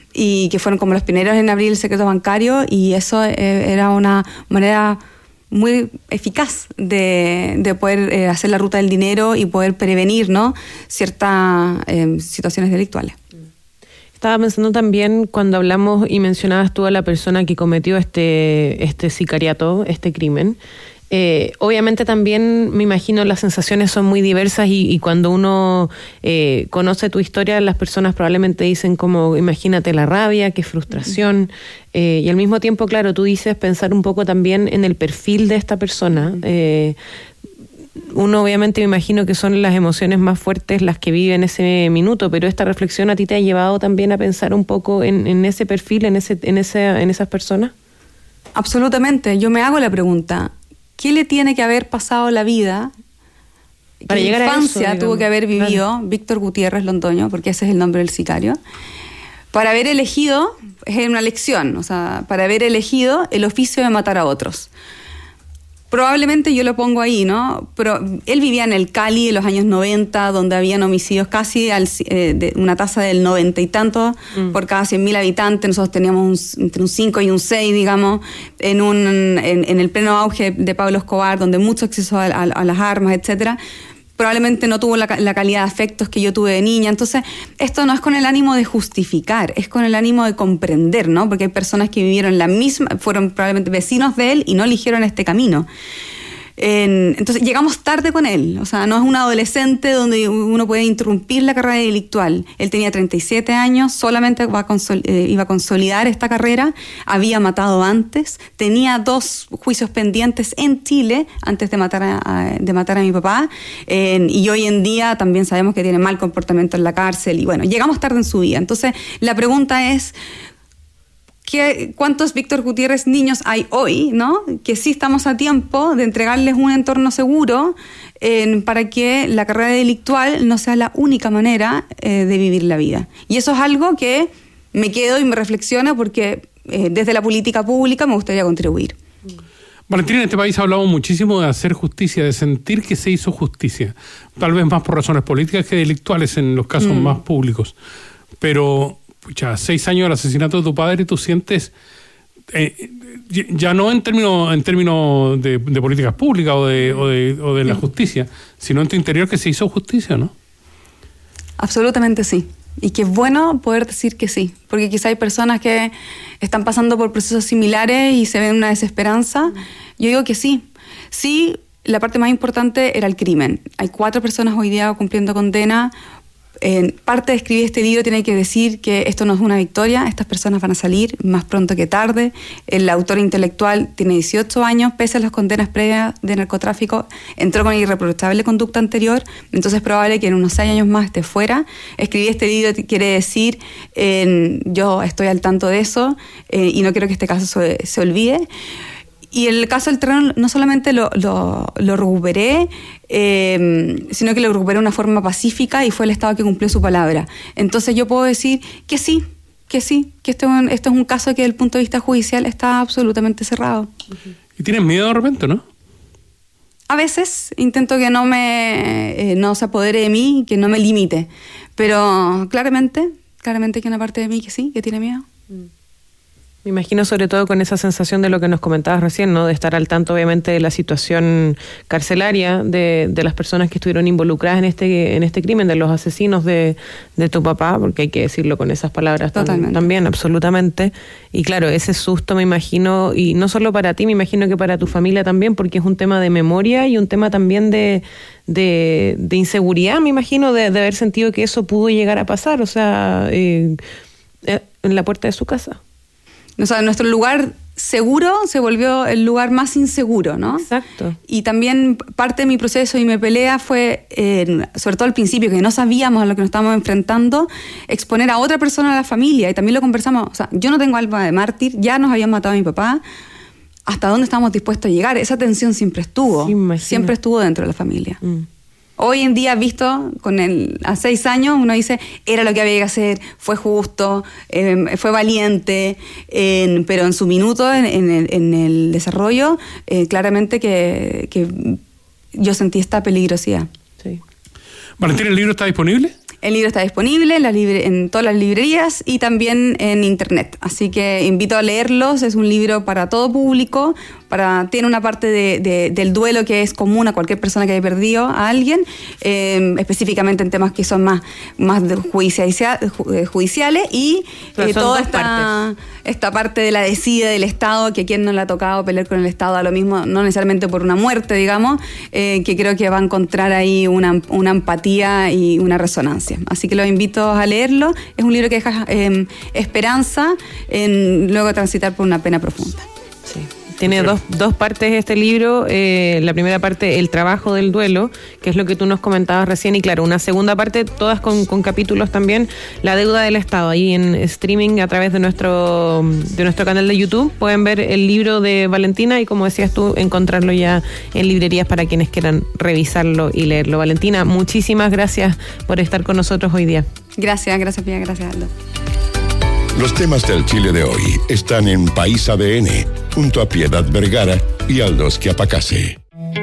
y que fueron como los pioneros en abrir el secreto bancario y eso eh, era una manera muy eficaz de, de poder eh, hacer la ruta del dinero y poder prevenir, ¿no? ciertas eh, situaciones delictuales. Estaba pensando también cuando hablamos y mencionabas tú a la persona que cometió este, este sicariato, este crimen. Eh, obviamente también me imagino las sensaciones son muy diversas y, y cuando uno eh, conoce tu historia, las personas probablemente dicen como imagínate la rabia, qué frustración, eh, y al mismo tiempo, claro, tú dices pensar un poco también en el perfil de esta persona. Eh, uno obviamente me imagino que son las emociones más fuertes las que vive en ese minuto, pero esta reflexión a ti te ha llevado también a pensar un poco en, en ese perfil, en, ese, en, ese, en esas personas. Absolutamente, yo me hago la pregunta, ¿qué le tiene que haber pasado la vida? Para ¿Qué llegar infancia a eso, tuvo que haber vivido claro. Víctor Gutiérrez Londoño, porque ese es el nombre del sicario, para haber elegido, es una lección, o sea, para haber elegido el oficio de matar a otros? Probablemente yo lo pongo ahí, ¿no? Pero él vivía en el Cali en los años noventa, donde habían homicidios casi al, eh, de una tasa del noventa y tanto mm. por cada cien mil habitantes. Nosotros teníamos un, entre un cinco y un seis, digamos, en, un, en, en el pleno auge de Pablo Escobar, donde mucho acceso a, a, a las armas, etcétera. Probablemente no tuvo la, la calidad de afectos que yo tuve de niña. Entonces, esto no es con el ánimo de justificar, es con el ánimo de comprender, ¿no? Porque hay personas que vivieron la misma, fueron probablemente vecinos de él y no eligieron este camino. En, entonces llegamos tarde con él, o sea, no es un adolescente donde uno puede interrumpir la carrera delictual. Él tenía treinta y siete años, solamente va a consol, eh, iba a consolidar esta carrera, había matado antes, tenía dos juicios pendientes en Chile antes de matar a, a, de matar a mi papá, eh, y hoy en día también sabemos que tiene mal comportamiento en la cárcel y bueno, llegamos tarde en su vida. Entonces la pregunta es, ¿Qué, ¿cuántos Víctor Gutiérrez niños hay hoy, ¿no? Que sí estamos a tiempo de entregarles un entorno seguro eh, para que la carrera delictual no sea la única manera eh, de vivir la vida? Y eso es algo que me quedo y me reflexiona porque eh, desde la política pública me gustaría contribuir. Valentina, en este país hablamos muchísimo de hacer justicia, de sentir que se hizo justicia, tal vez más por razones políticas que delictuales en los casos mm. más públicos, pero... Pucha, seis años del asesinato de tu padre, tú sientes, eh, ya no en términos en términos de, de políticas públicas o de, o de, o de la justicia, sino en tu interior que se hizo justicia, ¿no? Absolutamente sí. Y que es bueno poder decir que sí, porque quizá hay personas que están pasando por procesos similares y se ven una desesperanza. Yo digo que sí. Sí, la parte más importante era el crimen. Hay cuatro personas hoy día cumpliendo condena. En parte de escribir este libro tiene que decir que esto no es una victoria, estas personas van a salir más pronto que tarde. El autor intelectual tiene dieciocho años, pese a las condenas previas de narcotráfico, entró con irreprochable conducta anterior, entonces es probable que en unos seis años más esté fuera. Escribir este libro quiere decir, eh, yo estoy al tanto de eso eh, y no quiero que este caso se, se olvide. Y el caso del terreno no solamente lo, lo, lo recuperé, eh, sino que lo recuperé de una forma pacífica y fue el Estado que cumplió su palabra. Entonces yo puedo decir que sí, que sí, que esto, esto es un caso que desde el punto de vista judicial está absolutamente cerrado. ¿Y tienes miedo de repente, no? A veces intento que no me eh, no se apodere de mí, que no me limite, pero claramente, claramente hay una parte de mí que sí, que tiene miedo. Me imagino sobre todo con esa sensación de lo que nos comentabas recién, ¿no? De estar al tanto obviamente de la situación carcelaria de, de las personas que estuvieron involucradas en este en este crimen, de los asesinos de, de tu papá, porque hay que decirlo con esas palabras tam, también, absolutamente. Y claro, ese susto me imagino, y no solo para ti, me imagino que para tu familia también, porque es un tema de memoria y un tema también de, de, de inseguridad, me imagino, de, de haber sentido que eso pudo llegar a pasar, o sea, eh, en la puerta de su casa. O sea, nuestro lugar seguro se volvió el lugar más inseguro, ¿no? Exacto. Y también parte de mi proceso y mi pelea fue, eh, sobre todo al principio, que no sabíamos a lo que nos estábamos enfrentando, exponer a otra persona a la familia. Y también lo conversamos. O sea, yo no tengo alma de mártir, ya nos habían matado a mi papá. ¿Hasta dónde estábamos dispuestos a llegar? Esa tensión siempre estuvo. Sí, siempre estuvo dentro de la familia. Mm. Hoy en día, visto con el, a seis años, uno dice, era lo que había que hacer, fue justo, eh, fue valiente, eh, pero en su minuto, en, en, el, en el desarrollo, eh, claramente que, que yo sentí esta peligrosidad. Sí. Valentina, ¿el libro está disponible? El libro está disponible en, la libre, en todas las librerías y también en internet. Así que invito a leerlos. Es un libro para todo público. Para, tiene una parte de, de, del duelo que es común a cualquier persona que haya perdido a alguien, eh, específicamente en temas que son más, más judiciales, judiciales y eh, toda esta, esta parte de la desidia del Estado, que a quien no le ha tocado pelear con el Estado a lo mismo, no necesariamente por una muerte, digamos, eh, que creo que va a encontrar ahí una, una empatía y una resonancia. Así que los invito a leerlo. Es un libro que deja eh, esperanza en luego transitar por una pena profunda. Sí. Tiene dos, dos partes este libro. Eh, la primera parte, el trabajo del duelo, que es lo que tú nos comentabas recién, y claro, una segunda parte, todas con, con capítulos también, la deuda del Estado. Ahí en streaming a través de nuestro, de nuestro canal de YouTube pueden ver el libro de Valentina y, como decías tú, encontrarlo ya en librerías para quienes quieran revisarlo y leerlo. Valentina, muchísimas gracias por estar con nosotros hoy día. Gracias, gracias Pía, gracias Aldo. Los temas del Chile de hoy están en País A D N, junto a Piedad Vergara y Aldo Schiapacase.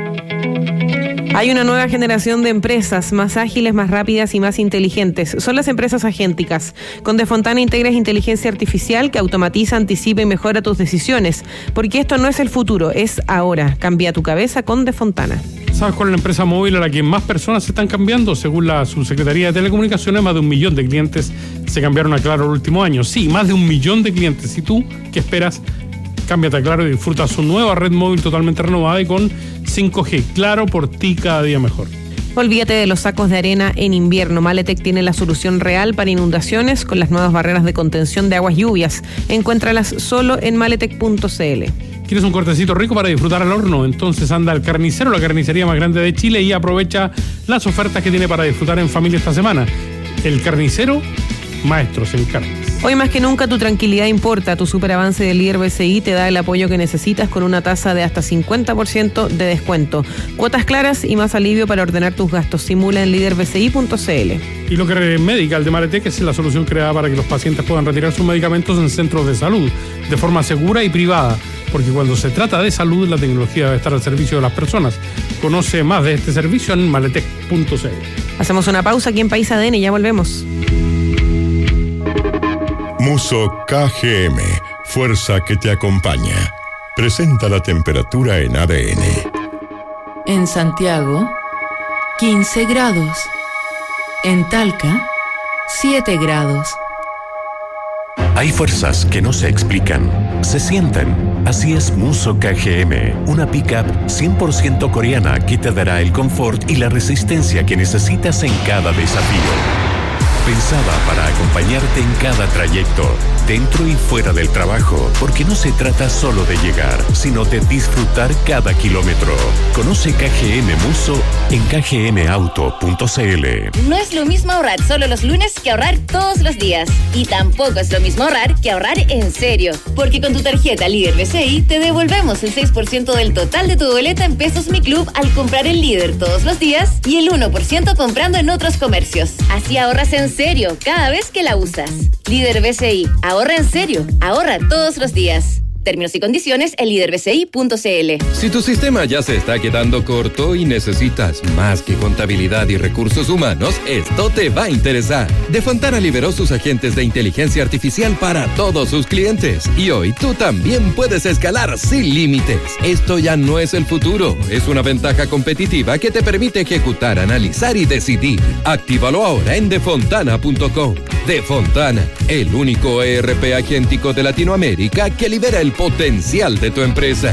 Hay una nueva generación de empresas más ágiles, más rápidas y más inteligentes. Son las empresas agénticas. Con Defontana integras inteligencia artificial que automatiza, anticipa y mejora tus decisiones. Porque esto no es el futuro, es ahora. Cambia tu cabeza con Defontana. ¿Sabes cuál es la empresa móvil a la que más personas se están cambiando? Según la Subsecretaría de Telecomunicaciones, más de un millón de clientes se cambiaron a Claro el último año. Sí, más de un millón de clientes. ¿Y tú qué esperas? Cámbiate a Claro y disfruta su nueva red móvil totalmente renovada y con cinco G. Claro, por ti cada día mejor. Olvídate de los sacos de arena en invierno. Maletec tiene la solución real para inundaciones con las nuevas barreras de contención de aguas lluvias. Encuéntralas solo en maletec punto c l. ¿Quieres un cortecito rico para disfrutar al horno? Entonces anda al Carnicero, la carnicería más grande de Chile, y aprovecha las ofertas que tiene para disfrutar en familia esta semana. El Carnicero, maestros en carnes. Hoy más que nunca tu tranquilidad importa. Tu superavance del líder B C I te da el apoyo que necesitas con una tasa de hasta cincuenta por ciento de descuento. Cuotas claras y más alivio para ordenar tus gastos. Simula en líder b c i punto c l. Y lo que Medical de Maletec es la solución creada para que los pacientes puedan retirar sus medicamentos en centros de salud de forma segura y privada. Porque cuando se trata de salud, la tecnología debe estar al servicio de las personas. Conoce más de este servicio en maletec punto c l. Hacemos una pausa aquí en País A D N y ya volvemos. Muso K G M, fuerza que te acompaña. Presenta la temperatura en A D N. En Santiago, quince grados. En Talca, siete grados. Hay fuerzas que no se explican, se sienten. Así es Musso K G M, una pickup cien por ciento coreana que te dará el confort y la resistencia que necesitas en cada desafío. Pensada para acompañarte en cada trayecto, dentro y fuera del trabajo, porque no se trata solo de llegar, sino de disfrutar cada kilómetro. Conoce K G M Musso en k g m auto punto c l. No es lo mismo ahorrar solo los lunes que ahorrar todos los días. Y tampoco es lo mismo ahorrar que ahorrar en serio. Porque con tu tarjeta Líder B C I te devolvemos el seis por ciento del total de tu boleta en Pesos Mi Club al comprar en Líder todos los días y el uno por ciento comprando en otros comercios. Así ahorras en serio cada vez que la usas. Líder B C I. Ahorra en serio. Ahorra todos los días. Términos y condiciones en líder b c i punto c l. Si tu sistema ya se está quedando corto y necesitas más que contabilidad y recursos humanos, esto te va a interesar. Defontana liberó sus agentes de inteligencia artificial para todos sus clientes. Y hoy tú también puedes escalar sin límites. Esto ya no es el futuro. Es una ventaja competitiva que te permite ejecutar, analizar y decidir. Actívalo ahora en defontana punto com. Defontana, el único E R P agéntico de Latinoamérica que libera el potencial de tu empresa.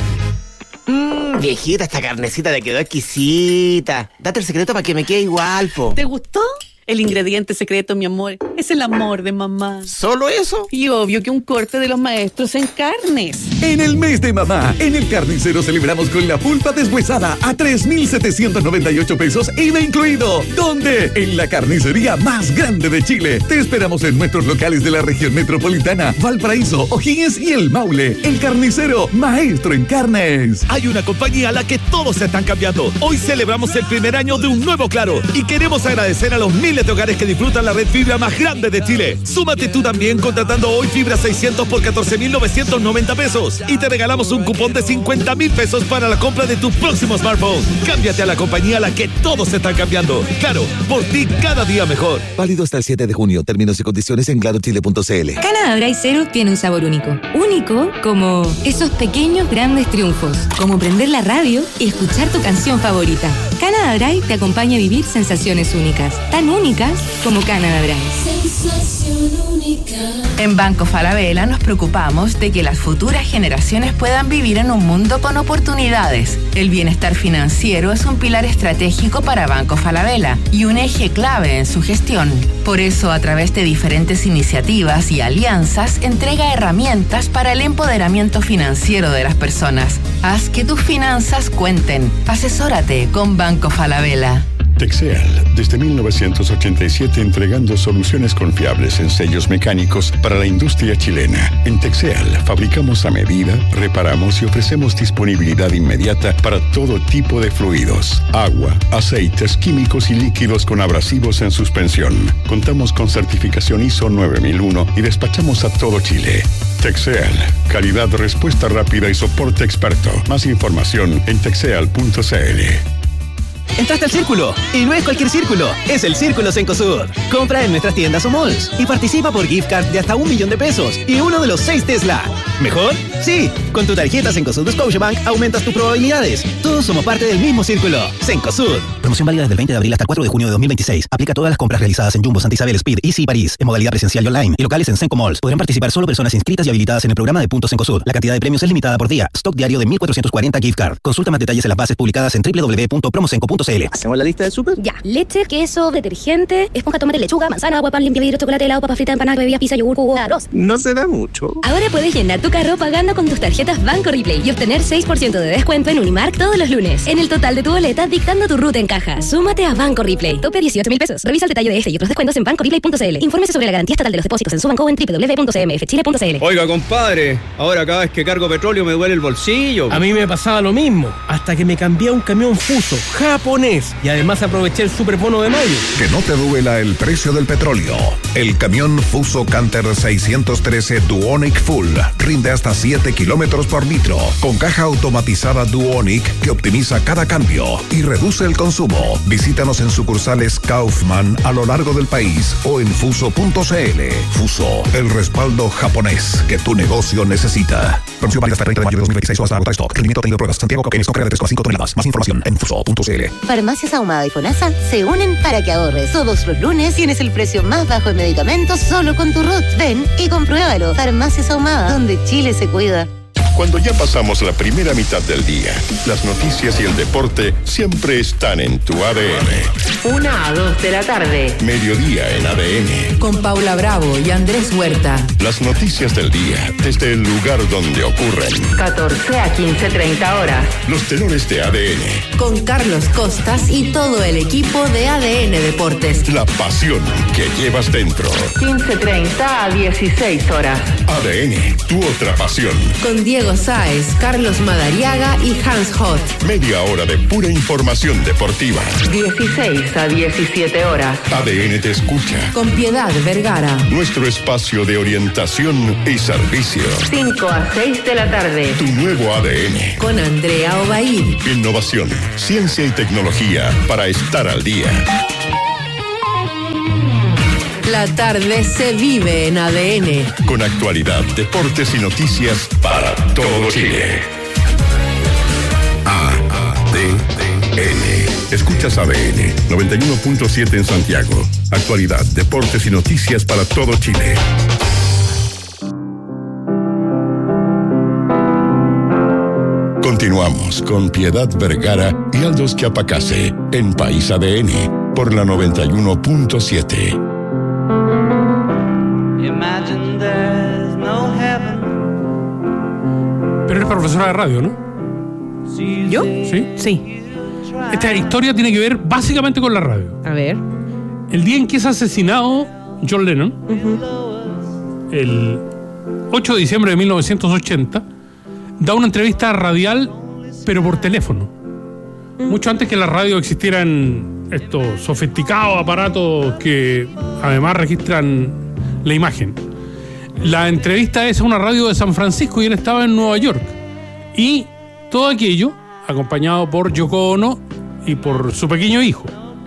Mmm, viejita, esta carnecita te quedó exquisita. Date el secreto para que me quede igual, po. ¿Te gustó? El ingrediente secreto, mi amor, es el amor de mamá. ¿Solo eso? Y obvio que un corte de los maestros en carnes. En el mes de mamá, en el Carnicero celebramos con la pulpa deshuesada a tres mil setecientos noventa y ocho pesos I V A incluido. ¿Dónde? En la carnicería más grande de Chile. Te esperamos en nuestros locales de la región metropolitana, Valparaíso, O'Higgins y El Maule. El Carnicero, maestro en carnes. Hay una compañía a la que todos se están cambiando. Hoy celebramos el primer año de un nuevo Claro y queremos agradecer a los miles de hogares que disfrutan la red fibra más grande de Chile. Súmate tú también contratando hoy fibra seiscientos por catorce mil novecientos noventa pesos y te regalamos un cupón de cincuenta mil pesos para la compra de tu próximo smartphone. Cámbiate a la compañía a la que todos se están cambiando. Claro, por ti cada día mejor. Válido hasta el siete de junio. Términos y condiciones en claro chile punto c l. Canada Dry Zero tiene un sabor único. Único como esos pequeños grandes triunfos. Como prender la radio y escuchar tu canción favorita. Canada Dry te acompaña a vivir sensaciones únicas. Tan únicas como Canada Dry. Sensación única. En Banco Falabella nos preocupamos de que las futuras generaciones puedan vivir en un mundo con oportunidades. El bienestar financiero es un pilar estratégico para Banco Falabella y un eje clave en su gestión. Por eso, a través de diferentes iniciativas y alianzas, entrega herramientas para el empoderamiento financiero de las personas. Haz que tus finanzas cuenten. Asesórate con Banco Falabella. Texeal, desde mil novecientos ochenta y siete entregando soluciones confiables en sellos mecánicos para la industria chilena. En Texeal fabricamos a medida, reparamos y ofrecemos disponibilidad inmediata para todo tipo de fluidos, agua, aceites, químicos y líquidos con abrasivos en suspensión. Contamos con certificación I S O nueve mil uno y despachamos a todo Chile. Texeal, calidad, respuesta rápida y soporte experto. Más información en texeal punto c l. Entraste al círculo, y no es cualquier círculo, es el Círculo Cencosud. Compra en nuestras tiendas o malls y participa por gift card de hasta un millón de pesos y uno de los seis Tesla. ¿Mejor? Sí, con tu tarjeta Cencosud de Scotiabank aumentas tus probabilidades. Todos somos parte del mismo círculo. Cencosud. Promoción válida desde el veinte de abril hasta el cuatro de junio de dos mil veintiséis. Aplica a todas las compras realizadas en Jumbo, Santa Isabel, Speed, Easy y París, en modalidad presencial y online, y locales en Cenco Malls. Podrán participar solo personas inscritas y habilitadas en el programa de Puntos Cencosud. La cantidad de premios es limitada por día. Stock diario de mil cuatrocientos cuarenta gift card. Consulta más detalles en las bases publicadas en w w w punto promocenco punto c l. ¿Hacemos la lista del súper? Ya. Leche, queso, detergente, esponja, tomate, lechuga, manzana, agua, pan, limpia vidrio, chocolate, helado, papa frita, empanada, bebida, pizza, yogur, jugo, arroz. No se da mucho. Ahora puedes llenar tu carro pagando con tus tarjetas Banco Replay y obtener seis por ciento de descuento en Unimark todos los lunes. En el total de tu boleta, dictando tu ruta en caja. Súmate a Banco Replay. Tope dieciocho mil pesos. Revisa el detalle de este y otros descuentos en banco replay punto c l. Infórmese sobre la garantía estatal de los depósitos en su banco en w w w punto c m f chile punto c l. Oiga, compadre, ahora cada vez que cargo petróleo me duele el bolsillo. A mí me pasaba lo mismo, hasta que me cambié a un camión Fuso, japonés. japonés. Y además aproveché el superbono de mayo. Que no te duela el precio del petróleo. El camión Fuso Canter seiscientos trece Duonic Full rinde hasta siete kilómetros por litro, con caja automatizada Duonic que optimiza cada cambio y reduce el consumo. Visítanos en sucursales Kaufman a lo largo del país o en fuso punto c l. Fuso, el respaldo japonés que tu negocio necesita. Promoción válida hasta el treinta de mayo de dos mil veintiséis o hasta agotar stock. Rendimiento tenido pruebas. Santiago Coquenes con carga de tres coma cinco toneladas. Más información en fuso punto c l. Farmacias Ahumada y FONASA se unen para que ahorres. Todos los lunes tienes el precio más bajo en medicamentos solo con tu R U T. Ven y compruébalo. Farmacias Ahumada, donde Chile se cuida. Cuando ya pasamos la primera mitad del día, las noticias y el deporte siempre están en tu A D N. Una a dos de la tarde. Mediodía en A D N. Con Paula Bravo y Andrés Huerta. Las noticias del día desde el lugar donde ocurren. catorce a quince treinta horas. Los tenores de A D N. Con Carlos Costas y todo el equipo de A D N Deportes. La pasión que llevas dentro. quince treinta a dieciséis horas. A D N, tu otra pasión. Con Diego Sáez, Carlos Madariaga y Hans Hot. Media hora de pura información deportiva. dieciséis a diecisiete horas. A D N te escucha. Con Piedad Vergara. Nuestro espacio de orientación y servicio. cinco a seis de la tarde. Tu nuevo A D N. Con Andrea Obaid. Innovación, ciencia y tecnología para estar al día. La tarde se vive en A D N. Con actualidad, deportes y noticias para todo Chile. A D N. Escuchas A D N noventa y uno punto siete en Santiago. Actualidad, deportes y noticias para todo Chile. Continuamos con Piedad Vergara y Aldos Chiapacase en País A D N por la noventa y uno punto siete. Pero eres profesora de radio, ¿no? ¿Yo? Sí. Sí. Esta historia tiene que ver básicamente con la radio. A ver. El día en que es asesinado John Lennon, Uh-huh. el ocho de diciembre de mil novecientos ochenta, da una entrevista radial, pero por teléfono. Mucho antes que en la radio existieran estos sofisticados aparatos que además registran la imagen. La entrevista es a una radio de San Francisco y él estaba en Nueva York. Y todo aquello acompañado por Yoko Ono y por su pequeño hijo.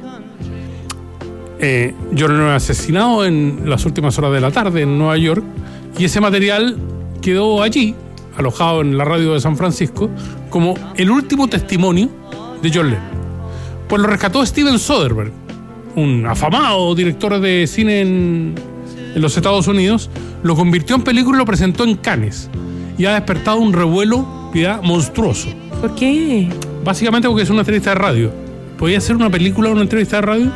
Eh, John Lennon asesinado en las últimas horas de la tarde en Nueva York, y ese material quedó allí, alojado en la radio de San Francisco, como el último testimonio de John Lennon. Pues lo rescató Steven Soderbergh, un afamado director de cine en, en los Estados Unidos, lo convirtió en película y lo presentó en Cannes, y ha despertado un revuelo, Piedad, monstruoso. ¿Por qué? Básicamente porque es una entrevista de radio. ¿Podía ser una película o una entrevista de radio?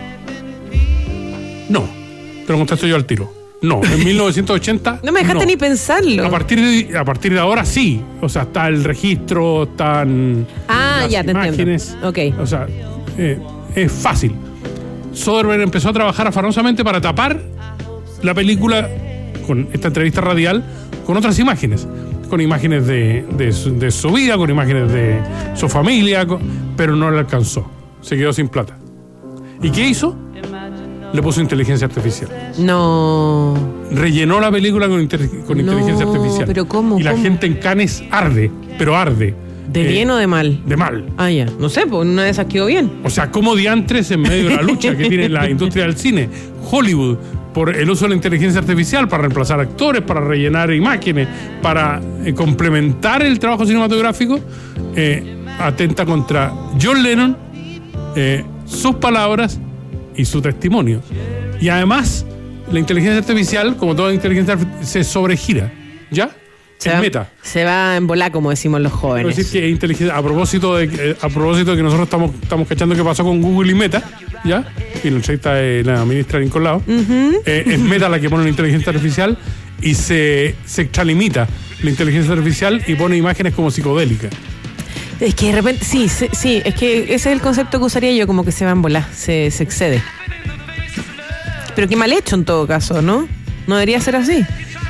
No. Te lo contesto yo al tiro. No. En mil novecientos ochenta. No me dejaste no. ni pensarlo. A partir, de, a partir de ahora sí. O sea, está el registro, están. Ah, las ya te imágenes. entiendo. Ok. O sea, eh, es fácil. Soderbergh empezó a trabajar afanosamente para tapar la película con esta entrevista radial con otras imágenes. Con imágenes de, de, su, de su vida, con imágenes de su familia, con, pero no le alcanzó. Se quedó sin plata. ¿Y qué hizo? Le puso inteligencia artificial. No. Rellenó la película con, inter, con no, inteligencia artificial. ¿Pero cómo? Y la ¿Cómo? gente en Cannes arde, pero arde. ¿De eh, bien o de mal? De mal. Ah, ya. No sé, pues una de esas quedó bien. O sea, como diantres en medio de la lucha que tiene la industria del cine, Hollywood, por el uso de la inteligencia artificial para reemplazar actores, para rellenar imágenes, para eh, complementar el trabajo cinematográfico, eh, atenta contra John Lennon, eh, sus palabras y su testimonio. Y además, la inteligencia artificial, como toda inteligencia artificial, se sobregira, ¿ya? Se es va, meta. Se va en volar, como decimos los jóvenes. Quiero decir que es inteligencia, a propósito de eh, a propósito de que nosotros estamos, estamos cachando qué pasó con Google y Meta, ¿ya? Y la entrevista de la ministra Lincoln Lao. Uh-huh. eh, es Meta la que pone la inteligencia artificial y se, se extralimita la inteligencia artificial y pone imágenes como psicodélicas. Es que de repente, sí, sí, sí, es que ese es el concepto que usaría yo, como que se va en volar, se, se excede. Pero qué mal hecho en todo caso, ¿no? No debería ser así.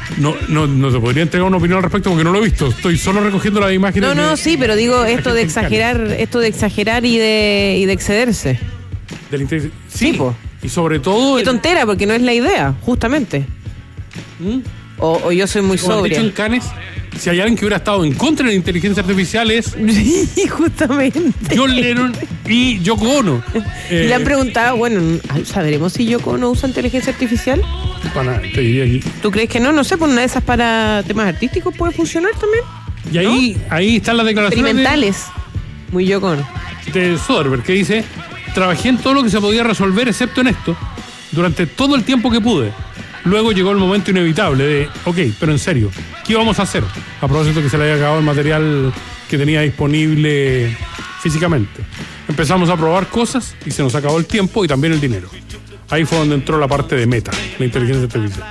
No, no, no te podría entregar una opinión al respecto porque no lo he visto. Estoy solo recogiendo las imágenes. No, no, de, sí, pero digo de esto de exagerar, esto de exagerar y de, y de excederse. Del inter... Sí, Tipo. Y sobre todo... Qué tontera, porque no es la idea, justamente. ¿Mm? O, o yo soy muy Como han sobria. dicho en Cannes, si hay alguien que hubiera estado en contra de la inteligencia artificial es... Sí, justamente. John Lennon y Yoko Ono. Eh, Le han Eh, preguntado, bueno, ¿sabremos si Yoko Ono usa inteligencia artificial? Para, te diría aquí. ¿Tú crees que no? No sé, por una de esas para temas artísticos puede funcionar también. Y ahí, ¿no? ahí están las declaraciones experimentales. De, muy Yoko Ono. De Soderbergh, que dice: trabajé en todo lo que se podía resolver excepto en esto durante todo el tiempo que pude. Luego llegó el momento inevitable de, ok, pero en serio, ¿qué vamos a hacer? A propósito que se le había acabado el material que tenía disponible físicamente. Empezamos a probar cosas y se nos acabó el tiempo y también el dinero. Ahí fue donde entró la parte de Meta, la inteligencia artificial.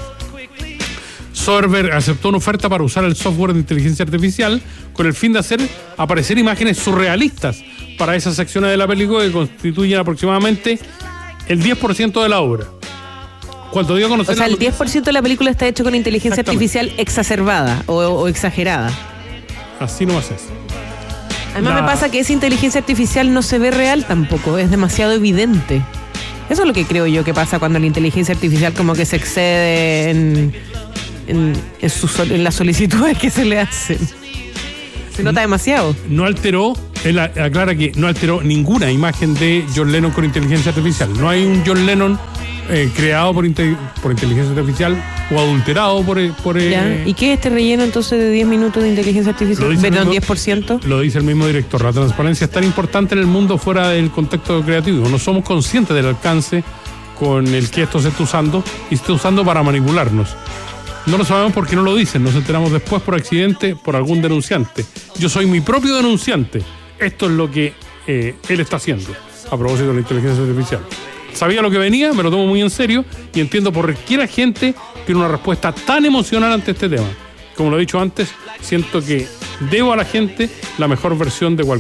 Soderbergh aceptó una oferta para usar el software de inteligencia artificial con el fin de hacer aparecer imágenes surrealistas para esas secciones de la película que constituyen aproximadamente el diez por ciento de la obra. Cuando dio a conocer o sea, la el diez por ciento de la película está hecho con inteligencia artificial exacerbada o, o exagerada. Así nomás es. Además La... me pasa que esa inteligencia artificial no se ve real tampoco, es demasiado evidente. Eso es lo que creo yo que pasa cuando la inteligencia artificial como que se excede en, en, en, su, en las solicitudes que se le hacen. Se nota demasiado. No alteró, él aclara que no alteró ninguna imagen de John Lennon con inteligencia artificial. No hay un John Lennon eh, creado por, inte, por inteligencia artificial o adulterado por... por eh, ¿Y qué es este relleno entonces de diez minutos de inteligencia artificial? Perdón, diez por ciento. Lo dice el mismo director. La transparencia es tan importante en el mundo fuera del contexto creativo. No somos conscientes del alcance con el que esto se está usando y se está usando para manipularnos. No lo sabemos porque no lo dicen, nos enteramos después por accidente, por algún denunciante. Yo soy mi propio denunciante. Esto es lo que eh, él está haciendo a propósito de la inteligencia artificial. Sabía lo que venía, me lo tomo muy en serio y entiendo por qué la gente tiene una respuesta tan emocional ante este tema. Como lo he dicho antes, siento que debo a la gente la mejor versión de cualquier